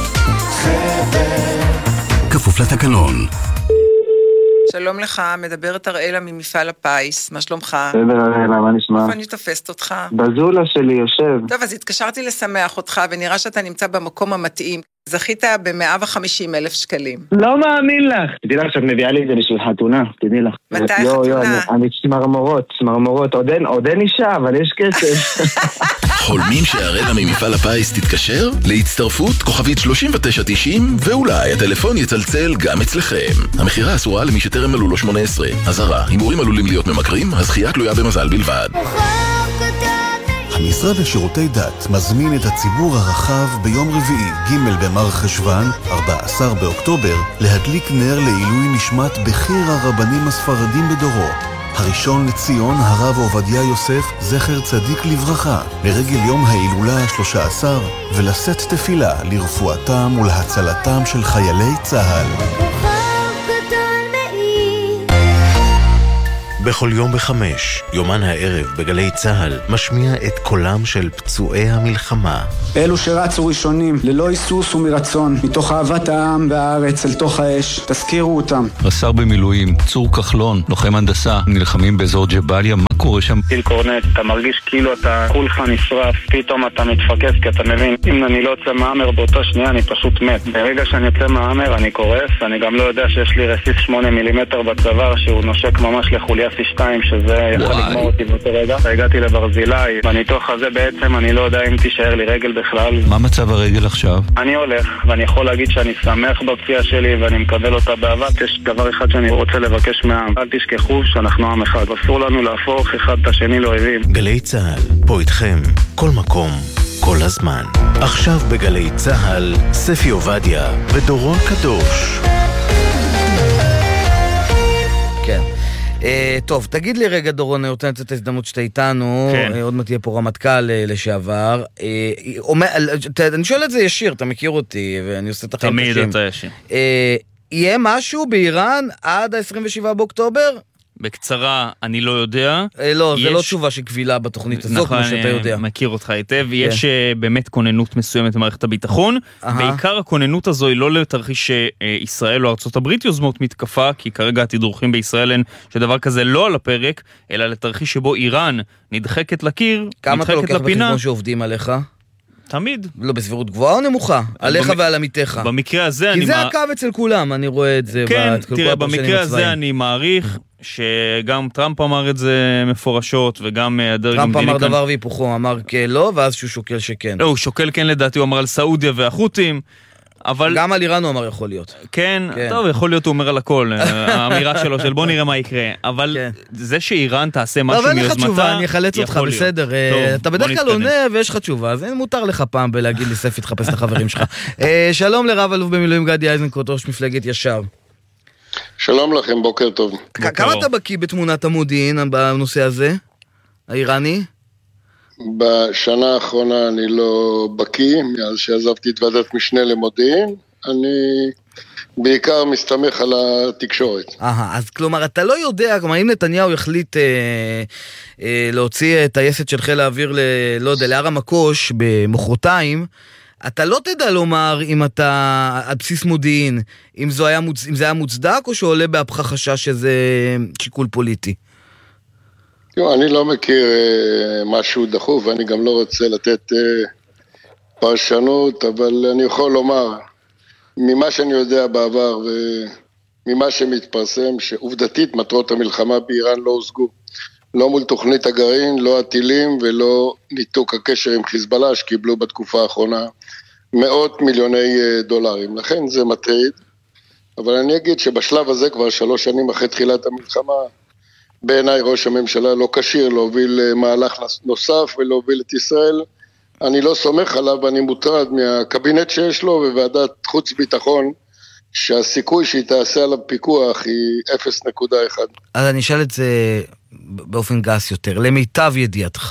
חבר. כפוף לתקנון. שלום לך, מדברת אראלה ממפעל הפיס, מה שלומך? בסדר אראלה, מה נשמע? איפה אני תופסת אותך? בזולה שלי יושב. טוב, אז התקשרתי לשמח אותך, ונראה שאתה נמצא במקום המתאים. זכית ב150,000 שקלים. לא מאמין לך. תדעי לך שאת מביאה לי את זה בשביל חתונה, תדעי לך. מתי חתונה? אני צמרמורות, עוד אין אישה, אבל יש כסף. חולמים שהאראלה ממפעל הפיס תתקשר? להצטרפות כוכבית 3990 ואולי הטלפון יצלצל גם אצלכם. המחירה אסורה למי שטרם מלאו לו 18. אזהרה, הימורים עלולים להיות ממכרים, הזכייה תלויה במזל בלבד. המשרד לשירותי דת מזמין את הציבור הרחב ביום רביעי, ג' במר חשוון, 14 באוקטובר, להדליק נר לעילוי נשמת בכיר הרבנים הספרדים בדורו. הראשון לציון, הרב עובדיה יוסף, זכר צדיק לברכה, לרגל יום ההילולה ה-13, ולשאת תפילה לרפואתם ולהצלתם של חיילי צה"ל. בכל יום ב5, יומן הערב בגלי צהל, משמיע את קולם של פצועי המלחמה. אלו שרצו ראשונים, ללא היסוס ומרצון, מתוך אהבת העם והארץ אל תוך האש, תזכירו אותם. רס"ר במילואים, צור כחלון, לוחם הנדסה, נלחמים באזור ג'באליה, מה קורה שם? טיל קורנט, אתה מרגיש כאילו אתה כולך נשרף, פתאום אתה מתפקס כי אתה מבין, אם אני לא יוצא מהאמר באותה שנייה אני פשוט מת. ברגע שאני יוצא מהאמר אני קורס, אני גם לא יודע שיש לי רסיס 8 מילימטר בצוואר שהוא נושק ממש לחוליה C2 שזה יכול לגמור אותי באותו רגע. הגעתי לברזילי, בניתוח הזה בעצם אני לא יודע אם תישאר לי רגל בכלל. מה מצב הרגל עכשיו? אני הולך ואני יכול להגיד שאני שמח בפציעה שלי ואני מקבל אותה באהבה. יש דבר אחד שאני רוצה לבקש מהעם, אל תשכחו שאנחנו עם אחד, אסור לנו להפוך אחד את השני לאויבים. גלי צהל, פה איתכם, כל מקום, כל הזמן. עכשיו בגלי צהל, ספי עובדיה ודורון קדוש. כן. טוב, תגיד לי רגע דורון, אני רוצה לתת את ההזדמנות שאתה איתנו, עוד מעט תהיה פה רמטכ"ל לשעבר. אני שואל את זה ישיר, אתה מכיר אותי, ואני עושה את החיים קשים. תמיד אתה ישיר. יהיה משהו באיראן עד ה-27 באוקטובר? בקצרה, אני לא יודע. לא, זה לא תשובה שקבילה בתוכנית הזאת, כמו שאתה יודע. אני מכיר אותך היטב. יש באמת כוננות מסוימת במערכת הביטחון. בעיקר הכוננות הזו היא לא לתרחיש שישראל או ארצות הברית יוזמות מתקפה, כי כרגע התדרוכים בישראל הן שדבר כזה לא על הפרק, אלא לתרחיש שבו איראן נדחקת לקיר, נדחקת לפינה. כמה אתה לוקח בחשבון שעובדים עליך? תמיד. לא, בסבירות גבוהה או נמוכה? עליך ועל עמיתך. במקרה הזה כי זה הקו אצל כולם, אני רואה את זה. כן, תראה, במקרה הזה אני מעריך שגם טראמפ אמר את זה מפורשות, וגם הדרג המדיני טראמפ אמר דבר והיפוכו, אמר לא, ואז שהוא שוקל שכן. לא, הוא שוקל כן לדעתי, הוא אמר על סעודיה והחות'ים, אבל... גם על איראן הוא אמר יכול להיות. כן, טוב, יכול להיות הוא אומר על הכל, האמירה שלו של בוא נראה מה יקרה, אבל זה שאיראן תעשה משהו מיוזמתה... אבל אין לך תשובה, אני אחלץ אותך, בסדר. אתה בדרך כלל עונה ויש לך תשובה, אז מותר לך פעם בלהגיד לי ספי, תחפש את החברים שלך. שלום לרב אלוף במילואים גדי איזנקוט, ראש מפלגת ישר. שלום לכם, בוקר טוב. כמה אתה בקיא בתמונת המודיעין בנושא הזה, האיראני? בשנה האחרונה אני לא בקיא, מאז שעזבתי את ועדת משנה למודיעין, אני בעיקר מסתמך על התקשורת. אז כלומר, אתה לא יודע, כלומר, אם נתניהו יחליט להוציא את טייסת של חיל האוויר, לא יודע, להר המקוש במחרתיים, אתה לא תדע לומר אם אתה על בסיס מודיעין, אם זה היה מוצדק או שעולה בהפך חשש שזה שיקול פוליטי. אני לא מכיר משהו דחוף, ואני גם לא רוצה לתת פרשנות, אבל אני יכול לומר, ממה שאני יודע בעבר וממה שמתפרסם, שעובדתית מטרות המלחמה באיראן לא הושגו. לא מול תוכנית הגרעין, לא הטילים ולא ניתוק הקשר עם חיזבאללה שקיבלו בתקופה האחרונה מאות מיליוני דולרים. לכן זה מטריד, אבל אני אגיד שבשלב הזה כבר 3 שנים אחרי תחילת המלחמה, בעיניי ראש הממשלה לא כשיר להוביל מהלך נוסף ולהוביל את ישראל. אני לא סומך עליו ואני מוטרד מהקבינט שיש לו וועדת חוץ ביטחון, שהסיכוי שהיא תעשה עליו פיקוח היא 0.1. אז אני אשאל את זה באופן גס יותר, למיטב ידיעתך,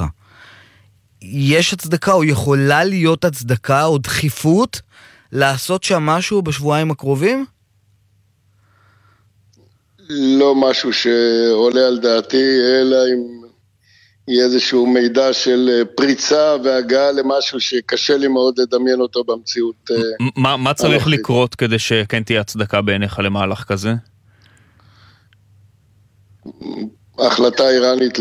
יש הצדקה או יכולה להיות הצדקה או דחיפות לעשות שם משהו בשבועיים הקרובים? לא משהו שעולה על דעתי, אלא אם יהיה איזשהו מידע של פריצה והגעה למשהו שקשה לי מאוד לדמיין אותו במציאות. מה צריך לקרות כדי שכן תהיה הצדקה בעיניך למהלך כזה? החלטה איראנית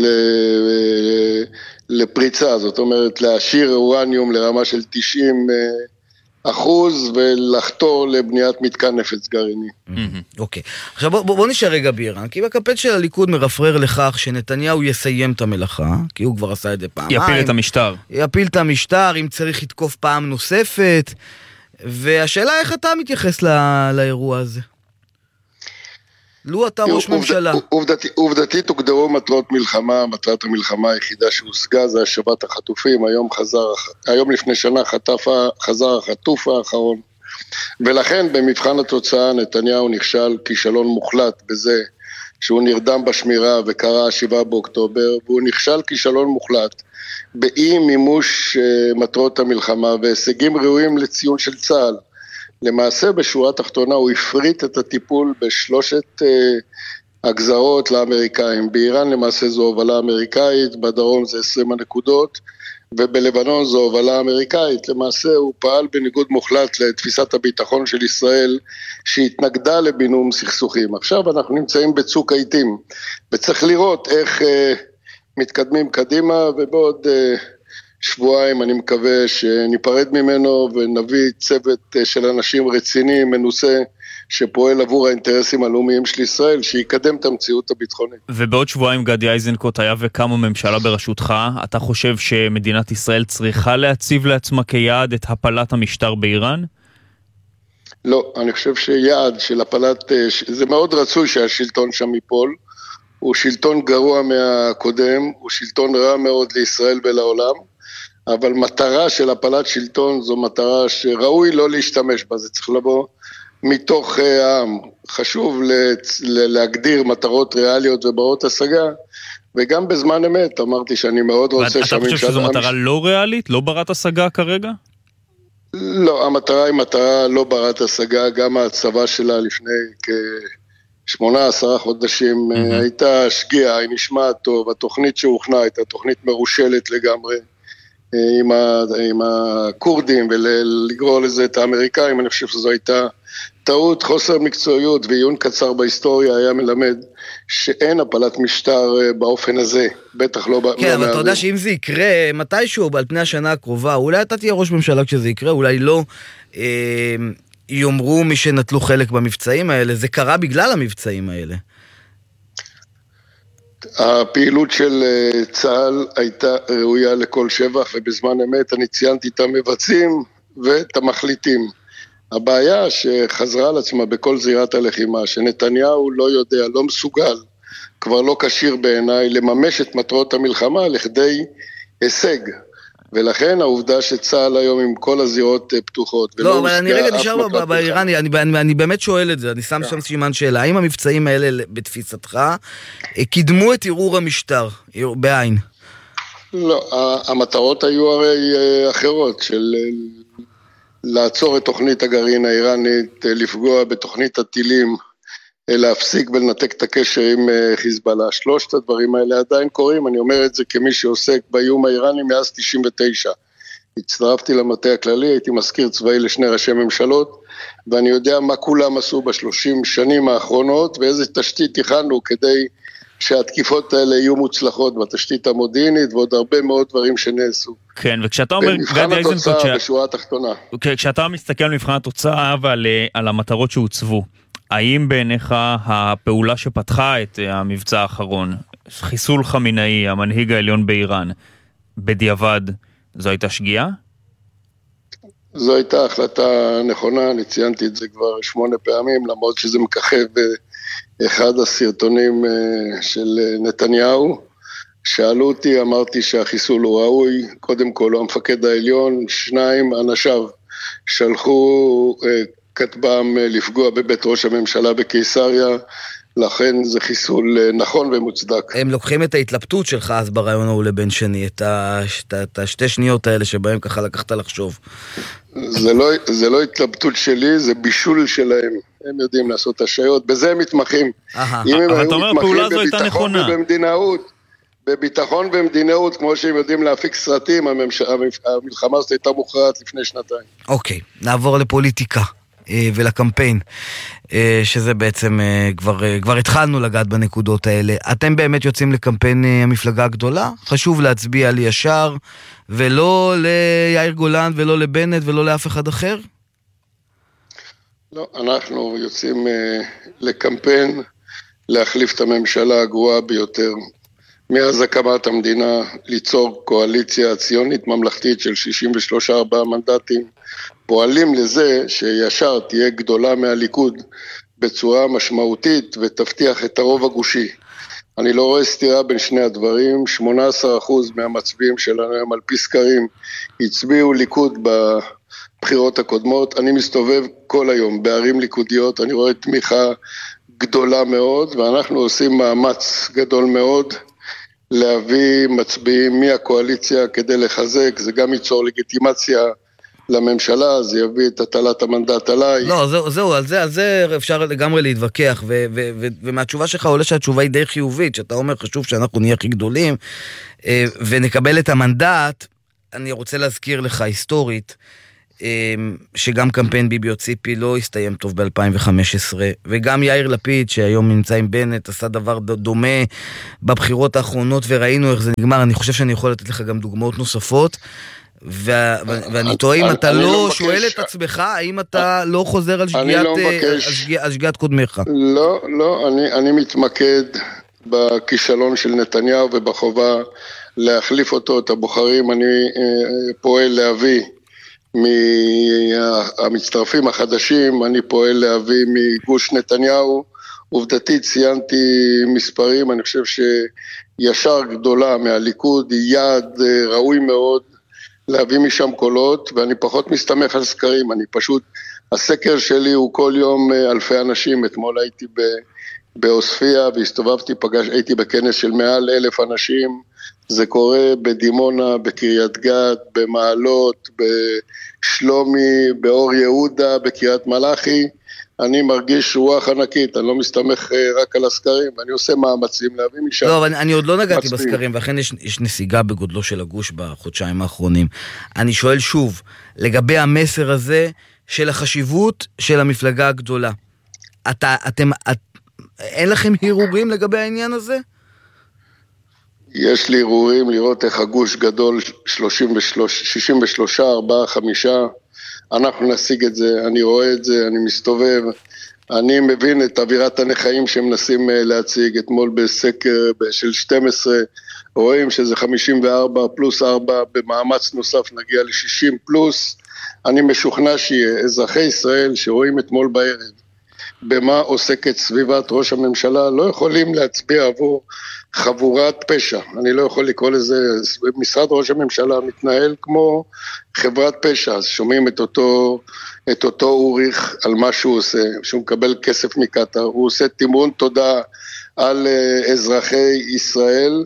לפריצה, זאת אומרת להשאיר אורניום לרמה של 90% ולחתור לבניית מתקן נפץ גרעיני. אוקיי. עכשיו בוא נשאר רגע באיראן, כי בקמפיין של הליכוד מרפרר לכך שנתניהו יסיים את המלאכה, כי הוא כבר עשה את זה פעמיים. יפיל את המשטר. יפיל את המשטר, אם צריך לתקוף פעם נוספת, והשאלה איך אתה מתייחס לאירוע הזה? לו אתה ראש ממשלה. עובדתית הוגדרו מטרות מלחמה, מטרת המלחמה היחידה שהושגה זה השבת החטופים, היום לפני שנה חזר החטוף האחרון, ולכן במבחן התוצאה נתניהו נכשל כישלון מוחלט בזה שהוא נרדם בשמירה וקרא 7 באוקטובר, והוא נכשל כישלון מוחלט באי מימוש מטרות המלחמה והישגים ראויים לציון של צה"ל. למעשה בשורה התחתונה הוא הפריט את הטיפול בשלושת הגזרות לאמריקאים. באיראן למעשה זו הובלה אמריקאית, בדרום זה 20 הנקודות, ובלבנון זו הובלה אמריקאית. למעשה הוא פעל בניגוד מוחלט לתפיסת הביטחון של ישראל, שהתנגדה לבינום סכסוכים. עכשיו אנחנו נמצאים בצוק העיתים, וצריך לראות איך מתקדמים קדימה, ובעוד שבועיים אני מקווה שניפרד ממנו ונביא צוות של אנשים רציניים, מנוסה, שפועל עבור האינטרסים הלאומיים של ישראל, שיקדם את המציאות הביטחונית. ובעוד שבועיים גדי איזנקוט היה וקמה ממשלה בראשותך, אתה חושב שמדינת ישראל צריכה להציב לעצמה כיעד את הפלת המשטר באיראן? לא, אני חושב שיעד של הפלת, זה מאוד רצוי שהשלטון שם ייפול, הוא שלטון גרוע מהקודם, הוא שלטון רע מאוד לישראל ולעולם, אבל מטרה של הפלת שלטון זו מטרה שראוי לא להשתמש בה, זה צריך לבוא מתוך העם. חשוב להגדיר מטרות ריאליות וברות השגה, וגם בזמן אמת אמרתי שאני מאוד רוצה אתה חושב שזו מטרה לא ריאלית, לא ברת השגה כרגע? לא, המטרה היא מטרה לא ברת השגה, גם הצבא שלה לפני כ18 חודשים הייתה שגיאה, היא נשמעת טוב, התוכנית שהוכנה הייתה תוכנית מרושלת לגמרי, עם הקורדים ולגרור לזה את האמריקאים. אני חושב שזו הייתה טעות, חוסר מקצועיות, ועיון קצר בהיסטוריה היה מלמד שאין הפלת משטר באופן הזה, בטח לא... כן, אבל אתה יודע שאם זה יקרה מתישהו על פני השנה הקרובה, אולי אתה תהיה ראש ממשלה כשזה יקרה, אולי לא יאמרו מי שנטלו חלק במבצעים האלה, זה קרה בגלל המבצעים האלה. הפעילות של צה"ל הייתה ראויה לכל שבח, ובזמן אמת אני ציינתי את המבצעים ואת המחליטים. הבעיה שחזרה על עצמה בכל זירת הלחימה, שנתניהו לא יודע, לא מסוגל, כבר לא קשיר בעיניי, לממש את מטרות המלחמה לכדי הישג. ולכן העובדה שצה"ל היום עם כל הזירות פתוחות. לא, אבל אני רגע נשאר באיראני, אני באמת שואל את זה, אני שם שם סימן שאלה, האם המבצעים האלה בתפיסתך קידמו את ערעור המשטר, בעין? לא, המטרות היו הרי אחרות, של לעצור את תוכנית הגרעין האיראנית, לפגוע בתוכנית הטילים, להפסיק ולנתק את הקשר עם חיזבאללה. שלושת הדברים האלה עדיין קורים, אני אומר את זה כמי שעוסק באיום האיראני מאז 99. הצטרפתי למטה הכללי, הייתי מזכיר צבאי לשני ראשי ממשלות, ואני יודע מה כולם עשו ב30 שנים האחרונות, ואיזה תשתית הכנו כדי שהתקיפות האלה יהיו מוצלחות בתשתית המודיעינית, ועוד הרבה מאוד דברים שנעשו. כן, וכשאתה אומר, במבחן התוצאה בשורה התחתונה. כשאתה מסתכל על מבחן התוצאה ועל המטרות שהוצבו, האם בעיניך הפעולה שפתחה את המבצע האחרון, חיסול חמינאי, המנהיג העליון באיראן, בדיעבד, זו הייתה שגיאה? זו הייתה החלטה נכונה, אני ציינתי את זה כבר 8 פעמים, למרות שזה מככב באחד הסרטונים של נתניהו. שאלו אותי, אמרתי שהחיסול הוא ראוי, קודם כל הוא המפקד העליון, 2 אנשיו שלחו כתבם לפגוע בבית ראש הממשלה בקיסריה, לכן זה חיסול נכון ומוצדק. הם לוקחים את ההתלבטות שלך אז ברעיון ההוא לבן שני, את השתי שניות האלה שבהם ככה לקחת לחשוב. זה לא התלבטות שלי, זה בישול שלהם. הם יודעים לעשות השעיות, בזה הם מתמחים. אם הם היו מתמחים בביטחון ובמדינאות, בביטחון ובמדינאות, כמו שהם יודעים להפיק סרטים, המלחמה הזאת הייתה מוכרעת לפני 2 אוקיי, נעבור לפוליטיקה. ולקמפיין, שזה בעצם כבר התחלנו לגעת בנקודות האלה. אתם באמת יוצאים לקמפיין המפלגה הגדולה? חשוב להצביע לי ישר, ולא ליאיר גולן, ולא לבנט, ולא לאף אחד אחר? לא, אנחנו יוצאים לקמפיין להחליף את הממשלה הגרועה ביותר. מאז הקמת המדינה, ליצור קואליציה ציונית ממלכתית של 63-4 מנדטים, פועלים לזה שישר תהיה גדולה מהליכוד בצורה משמעותית ותבטיח את הרוב הגושי. אני לא רואה סתירה בין שני הדברים. 18% מהמצביעים שלנו הם על פי סקרים הצביעו ליכוד בבחירות הקודמות. אני מסתובב כל היום בערים ליכודיות, אני רואה תמיכה גדולה מאוד, ואנחנו עושים מאמץ גדול מאוד להביא מצביעים מהקואליציה כדי לחזק. זה גם ייצור לגיטימציה לממשלה, זה יביא את הטלת המנדט עליי. לא, זהו, על זה אפשר לגמרי להתווכח, ומהתשובה שלך עולה שהתשובה היא די חיובית, שאתה אומר חשוב שאנחנו נהיה הכי גדולים, ונקבל את המנדט. אני רוצה להזכיר לך היסטורית, שגם קמפיין ביבי או ציפי לא הסתיים טוב ב-2015, וגם יאיר לפיד שהיום נמצא עם בנט עשה דבר דומה בבחירות האחרונות, וראינו איך זה נגמר. אני חושב שאני יכול לתת לך גם דוגמאות נוספות, ואני טועה אם אתה לא שואל את עצמך, האם אתה לא חוזר על שגיאת קודמך. לא, אני מתמקד בכישלון של נתניהו ובחובה להחליף אותו, את הבוחרים. אני פועל להביא מהמצטרפים החדשים, אני פועל להביא מגוש נתניהו. עובדתית ציינתי מספרים, אני חושב שישר גדולה מהליכוד, היא יעד ראוי מאוד להביא משם קולות, ואני פחות מסתמך על סקרים. אני פשוט, הסקר שלי הוא כל יום אלפי אנשים. אתמול הייתי באוספיה והסתובבתי, הייתי בכנס של מעל 1,000 אנשים. זה קורה בדימונה, בקריית גת, במעלות, בשלומי, באור יהודה, בקריית מלאכי. אני מרגיש רוח ענקית, אני לא מסתמך רק על הסקרים, ואני עושה מאמצים להביא משם. לא, אבל אני עוד לא נגעתי בסקרים, ואכן יש נסיגה בגודלו של הגוש בחודשיים האחרונים. אני שואל שוב, לגבי המסר הזה של החשיבות של המפלגה הגדולה, אין לכם הרהורים לגבי העניין הזה? יש לי הרהורים לראות איך הגוש גדול 63, 4, 5, אנחנו נשיג את זה, אני רואה את זה, אני מסתובב, אני מבין את אווירת הנחיים שהם מנסים להציג. אתמול בסקר של 12 רואים שזה 54 פלוס 4, במאמץ נוסף נגיע ל-60 פלוס. אני משוכנע שיהיה אזרחי ישראל שרואים אתמול בערב במה עוסקת סביבת ראש הממשלה, לא יכולים להצביע עבור חבורת פשע. אני לא יכול לקרוא לזה, משרד ראש הממשלה מתנהל כמו חברת פשע. אז שומעים את אותו אוריך על מה שהוא עושה, שהוא מקבל כסף מקטר, הוא עושה תימון תודה על אזרחי ישראל,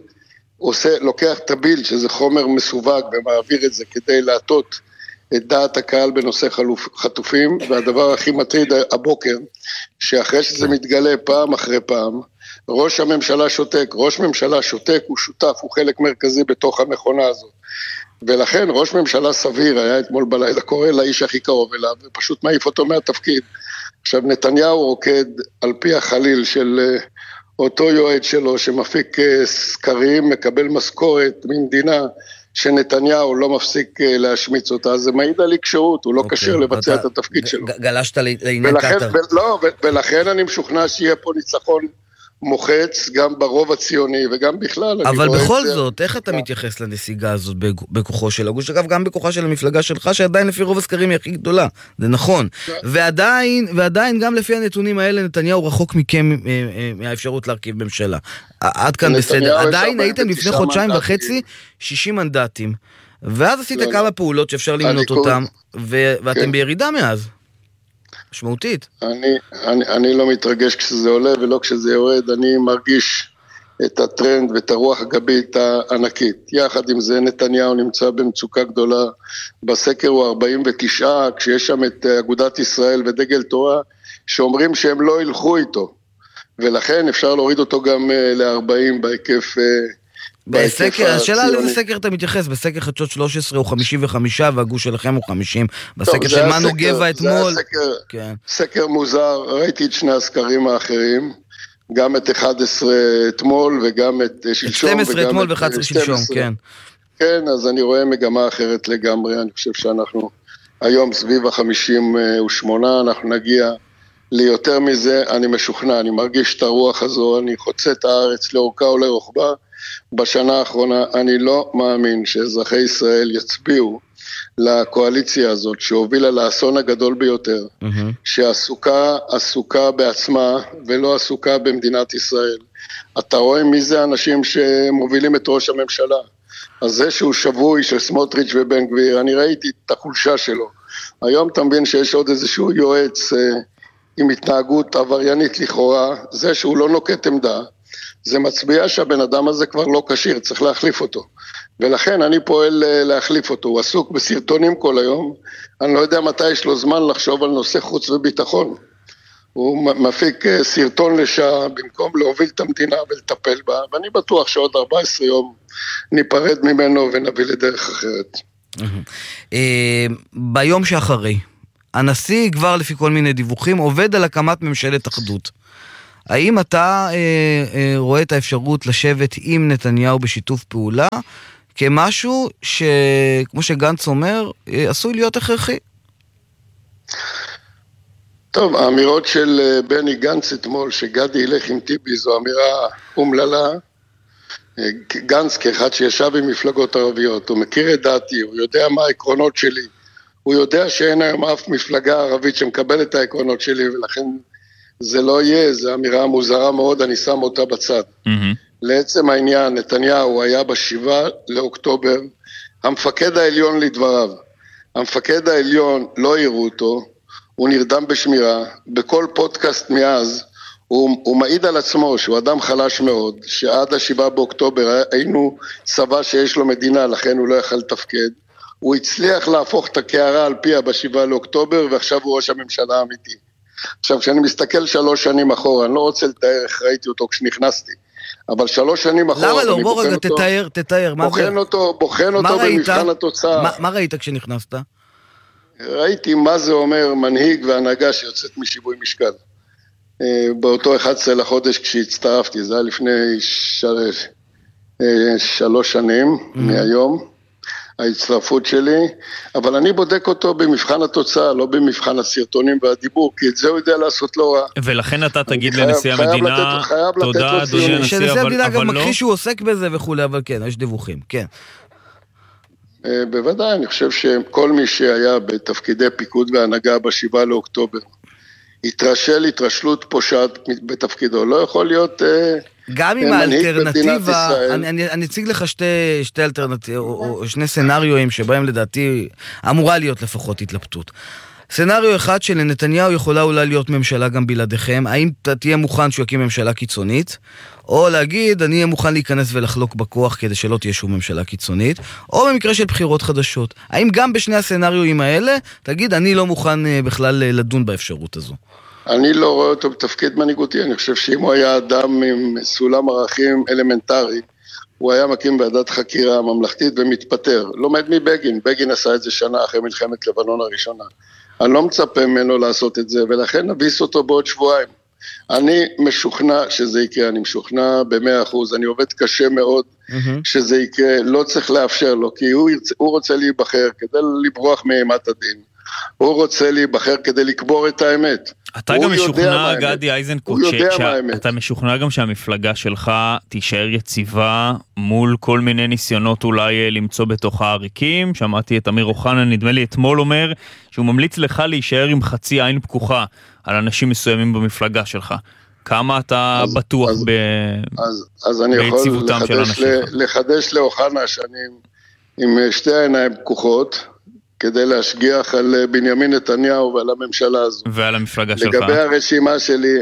לוקח טביל שזה חומר מסווג ומעביר את זה כדי להטות את דעת הקהל בנושא חטופים. והדבר הכי מטריד הבוקר, שאחרי שזה מתגלה פעם אחרי פעם, ראש הממשלה שותק. ראש ממשלה שותק, הוא שותף, הוא חלק מרכזי בתוך המכונה הזאת. ולכן ראש ממשלה סביר היה אתמול בלילה קורא לאיש הכי קרוב אליו, ופשוט מעיף אותו מהתפקיד. עכשיו נתניהו רוקד על פי החליל של אותו יועד שלו, שמפיק סקרים, מקבל משכורת ממדינה, שנתניהו לא מפסיק להשמיץ אותה. זה מעיד על עיקשרות, הוא לא קשר לבצע את התפקיד שלו. גלשת לעניין קטר. ולכן אני משוכנע שיהיה פה ניצחון מוחץ, גם ברוב הציוני וגם בכלל. אבל בכל זאת, איך אתה מתייחס לנסיגה הזאת בכוחו של הגוש? אגב, גם בכוחה של המפלגה שלך, שעדיין לפי רוב הסקרים היא הכי גדולה, זה נכון. ועדיין גם לפי הנתונים האלה, נתניהו רחוק מכם מהאפשרות להרכיב ממשלה. עד כאן בסדר. עדיין הייתם לפני חודשיים וחצי 60 מנדטים, ואז עשית כמה פעולות שאפשר למנות אותם, ואתם בירידה מאז. משמעותית. אני לא מתרגש כשזה עולה ולא כשזה יורד. אני מרגיש את הטרנד ואת הרוח הגבית הענקית. יחד עם זה נתניהו נמצא במצוקה גדולה. בסקר הוא 49, כשיש שם את אגודת ישראל ודגל תורה שאומרים שהם לא ילכו איתו, ולכן אפשר להוריד אותו גם ל-40 בהיקף השאלה על איזה סקר אתה מתייחס. בסקר חדשות 13 הוא 55 והגוש שלכם הוא 50. בסקר של מנו גבע אתמול. זה סקר מוזר, ראיתי את שני הסקרים האחרים, גם את 11 אתמול וגם את שלשום. 12 אתמול ו-11 שלשום, כן. כן, אז אני רואה מגמה אחרת לגמרי. אני חושב שאנחנו היום סביב ה-58, אנחנו נגיע ליותר מזה. אני משוכנע, אני מרגיש את הרוח הזו, אני חוצה את הארץ לאורכה ולרוחבה. בשנה האחרונה אני לא מאמין שאזרחי ישראל יצביעו לקואליציה הזאת, שהובילה לאסון הגדול ביותר, שעסוקה בעצמה ולא עסוקה במדינת ישראל. אתה רואה מי זה האנשים שמובילים את ראש הממשלה. אז זה שהוא שבוי של סמוטריץ' ובן גביר, אני ראיתי את החולשה שלו. היום אתה מבין שיש עוד איזשהו יועץ עם התנהגות עבריינית לכאורה, זה שהוא לא נוקט עמדה, זה מצביע שהבן אדם הזה כבר לא קשיר, צריך להחליף אותו. ולכן אני פועל להחליף אותו, הוא עסוק בסרטונים כל היום, אני לא יודע מתי יש לו זמן לחשוב על נושא חוץ וביטחון. הוא מפיק סרטון לשעה במקום להוביל את המדינה ולטפל בה, ואני בטוח שעוד 14 יום ניפרד ממנו ונביא לדרך אחרת. ביום שאחרי, הנשיא כבר לפי כל מיני דיווחים עובד על הקמת ממשלת אחדות. האם אתה רואה את האפשרות לשבת עם נתניהו בשיתוף פעולה כמשהו שכמו שגנץ אומר עשוי להיות הכרחי? טוב, האמירות של בני גנץ אתמול שגדי ילך עם טיבי זו אמירה אומללה. גנץ כאחד שישב עם מפלגות ערביות, הוא מכיר את דעתי, הוא יודע מה העקרונות שלי, הוא יודע שאין היום אף מפלגה ערבית שמקבל את העקרונות שלי, ולכן זה לא יהיה, זו אמירה מוזרה מאוד, אני שם אותה בצד. לעצם העניין, נתניהו היה ב7 לאוקטובר, המפקד העליון לדבריו, המפקד העליון לא יראו אותו, הוא נרדם בשמירה, בכל פודקאסט מאז, הוא מעיד על עצמו שהוא אדם חלש מאוד, שעד ה7 באוקטובר היינו צבא שיש לו מדינה, לכן הוא לא יכל לתפקד, הוא הצליח להפוך את הקערה על פיה ב7 לאוקטובר, ועכשיו הוא ראש הממשלה האמיתי. עכשיו, כשאני מסתכל 3 שנים אחורה, אני לא רוצה לתאר איך ראיתי אותו כשנכנסתי, אבל 3 שנים אחורה... למה לא? בוא רגע, תתאר. בוחן אותו במבחן התוצאה. מה ראית כשנכנסת? ראיתי מה זה אומר מנהיג והנהגה שיוצאת משיווי משקל. באותו 11 לחודש כשהצטרפתי, זה היה לפני 3 שנים מהיום, ההצטרפות שלי, אבל אני בודק אותו במבחן התוצאה, לא במבחן הסרטונים והדיבור, כי את זה הוא יודע לעשות לא רע. ולכן אתה תגיד לנשיא המדינה, תודה אדוני הנשיא, שנשיא המדינה גם מכחיש שהוא עוסק בזה וכולי, אבל כן, יש דיווחים, כן. בוודאי, אני חושב שכל מי שהיה בתפקידי פיקוד והנהגה ב7 לאוקטובר, התרשל התרשלות פושעת בתפקידו, לא יכול להיות גם עם האלטרנטיבה, אני אציג לך שתי אלטרנטיבות, או 2 סנריואים שבהם לדעתי אמורה להיות לפחות התלבטות. סנריו אחד שלנתניהו יכולה אולי להיות ממשלה גם בלעדיכם, האם תהיה מוכן שהוא יקים ממשלה קיצונית, או להגיד אני אהיה מוכן להיכנס ולחלוק בכוח כדי שלא תהיה שום ממשלה קיצונית, או במקרה של בחירות חדשות. האם גם בשני הסנריואים האלה תגיד אני לא מוכן בכלל לדון באפשרות הזו? אני לא רואה אותו בתפקיד מנהיגותי, אני חושב שאם הוא היה אדם עם סולם ערכים אלמנטרי, הוא היה מקים ועדת חקירה ממלכתית ומתפטר. לומד מבגין, בגין עשה את זה שנה אחרי מלחמת לבנון הראשונה. אני לא מצפה ממנו לעשות את זה, ולכן נביס אותו בעוד 2 שבועות. אני משוכנע שזה יקרה, אני משוכנע ב100%, אני עובד קשה מאוד שזה יקרה, לא צריך לאפשר לו, כי הוא רוצה להיבחר כדי לברוח מאימת הדין. הוא רוצה להיבחר כדי לקבור את האמת. אתה גם משוכנע, גדי איזנקוט, אתה משוכנע גם שהמפלגה שלך תישאר יציבה מול כל מיני ניסיונות אולי למצוא בתוך העריקים. שמעתי את אמיר אוחנה, נדמה לי אתמול אומר, שהוא ממליץ לך להישאר עם חצי עין פקוחה על אנשים מסוימים במפלגה שלך. כמה אתה בטוח ביציבותם של אנשים? אז אני יכול לחדש לאוחנה שאני עם 2 עיניים פקוחות, כדי להשגיח על בנימין נתניהו ועל הממשלה הזו. ועל המפלגה שלך. לגבי הרשימה שלי,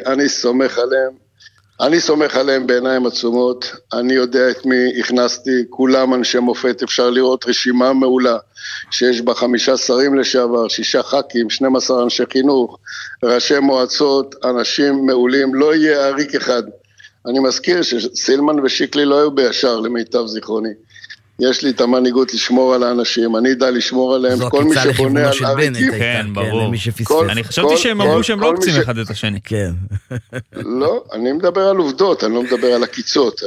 אני סומך עליהם בעיניים עצומות, אני יודע את מי הכנסתי, כולם אנשי מופת, אפשר לראות רשימה מעולה, שיש בה 5 שרים לשעבר, 6 ח"כים, 12 אנשי חינוך, ראשי מועצות, אנשים מעולים, לא יהיה עריק אחד. אני מזכיר שסילמן ושיקלי לא היו בישר למיטב זיכרוני. יש לי את המנהיגות לשמור על האנשים, אני יודע לשמור עליהם, כל מי שבונה על עריקים. כן, ברור. אני חשבתי שהם אמרו שהם לא רוצים אחד את השני. כן. לא, אני מדבר על עובדות, אני לא מדבר על הקיצות.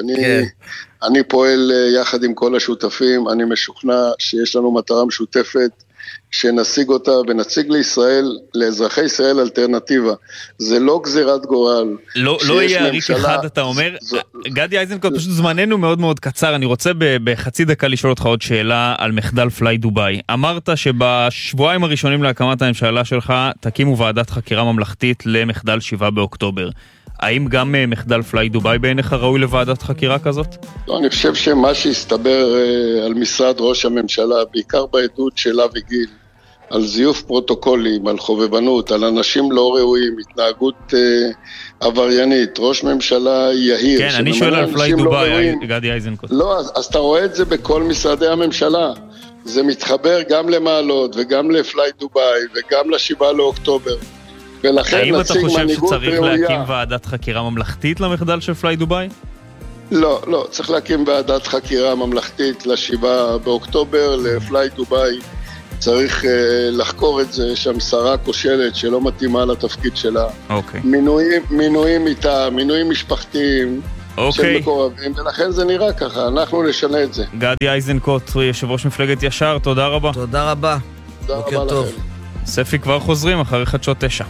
אני פועל יחד עם כל השותפים, אני משוכנע שיש לנו מטרה משותפת, שנשיג אותה ונציג לישראל, לאזרחי ישראל אלטרנטיבה. זה לא גזירת גורל. לא יהיה עריק אחד, אתה אומר. גדי איזנקוט, פשוט זמננו מאוד מאוד קצר. אני רוצה בחצי דקה לשאול אותך עוד שאלה על מחדל פליי דוביי. אמרת שבשבועיים הראשונים להקמת הממשלה שלך תקימו ועדת חקירה ממלכתית למחדל 7 באוקטובר. האם גם מחדל פליי דוביי בעיניך ראוי לוועדת חקירה כזאת? לא, אני חושב שמה שהסתבר על משרד ראש הממשלה, בעיקר בעדות של אבי גיל, על זיוף פרוטוקולים, על חובבנות, על אנשים לא ראויים, התנהגות עבריינית, ראש ממשלה יהיר. כן, אני שואל על פליי דוביי, גדי איזנקוט. לא, אז אתה רואה את זה בכל משרדי הממשלה. זה מתחבר גם למעלות וגם לפליי דוביי וגם ל7 לאוקטובר. האם אתה חושב שצריך להקים ועדת חקירה ממלכתית למחדל של פליי דוביי? לא, צריך להקים ועדת חקירה ממלכתית ל7 באוקטובר, לפליי דוביי. צריך לחקור את זה, שם שרה כושלת שלא מתאימה לתפקיד שלה. מינויים איתה, מינויים משפחתיים של מקורבים, ולכן זה נראה ככה, אנחנו נשנה את זה. גדי איזנקוט, יושב ראש מפלגת ישר, תודה רבה. תודה רבה. בוקר טוב. ספי כבר חוזרים אחרי חדשות 9.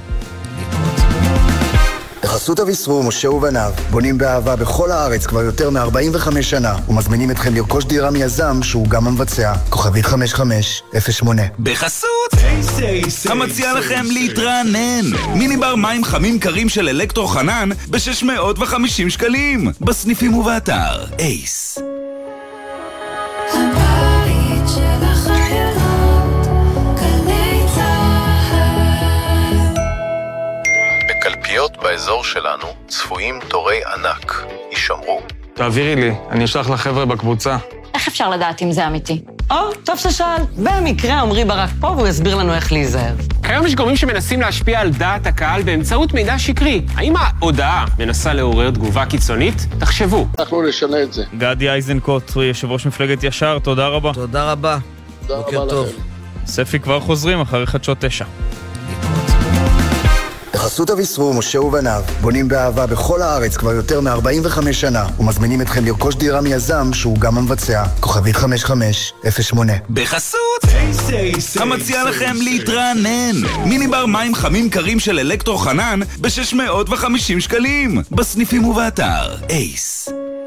בחסות אביסרו, משה ובניו, בונים באהבה בכל הארץ כבר יותר מ-45 שנה, ומזמינים אתכם לרכוש דירה מיזם שהוא גם המבצע. כוכבית 5508. בחסות המציע לכם להתרענן. מיני בר מים חמים קרים של אלקטרו חנן ב-650 שקלים. בסניפים ובאתר אייס. הבית של החיילות, גלי צהל. בקלפיות באזור שלנו צפויים תורי ענק. יישמרו. תעבירי לי, אני אשלח לחבר'ה בקבוצה. איך אפשר לדעת אם זה אמיתי? טוב ששאל. במקרה עמרי ברק פה והוא יסביר לנו איך להיזהר. כיום יש גורמים שמנסים להשפיע על דעת הקהל באמצעות מידע שקרי. האם ההודעה מנסה לעורר תגובה קיצונית? תחשבו. אנחנו נשנה את זה. גדי איזנקוט, יושב ראש מפלגת ישר, תודה רבה. תודה רבה. בוקר טוב. ספי כבר חוזרים אחרי חדשות 9. בחסות אביסרו, משה ובניו, בונים באהבה בכל הארץ כבר יותר מ-45 שנה, ומזמינים אתכם לרכוש דירה מיזם שהוא גם המבצע. כוכבית 5508. בחסות המציע לכם להתרענן. מיני בר מים חמים קרים של אלקטרו חנן ב-650 שקלים. בסניפים ובאתר אייס.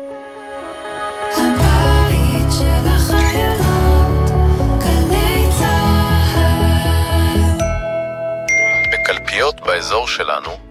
הבית של החיילות, גלי צהל. בקלפיות באזור שלנו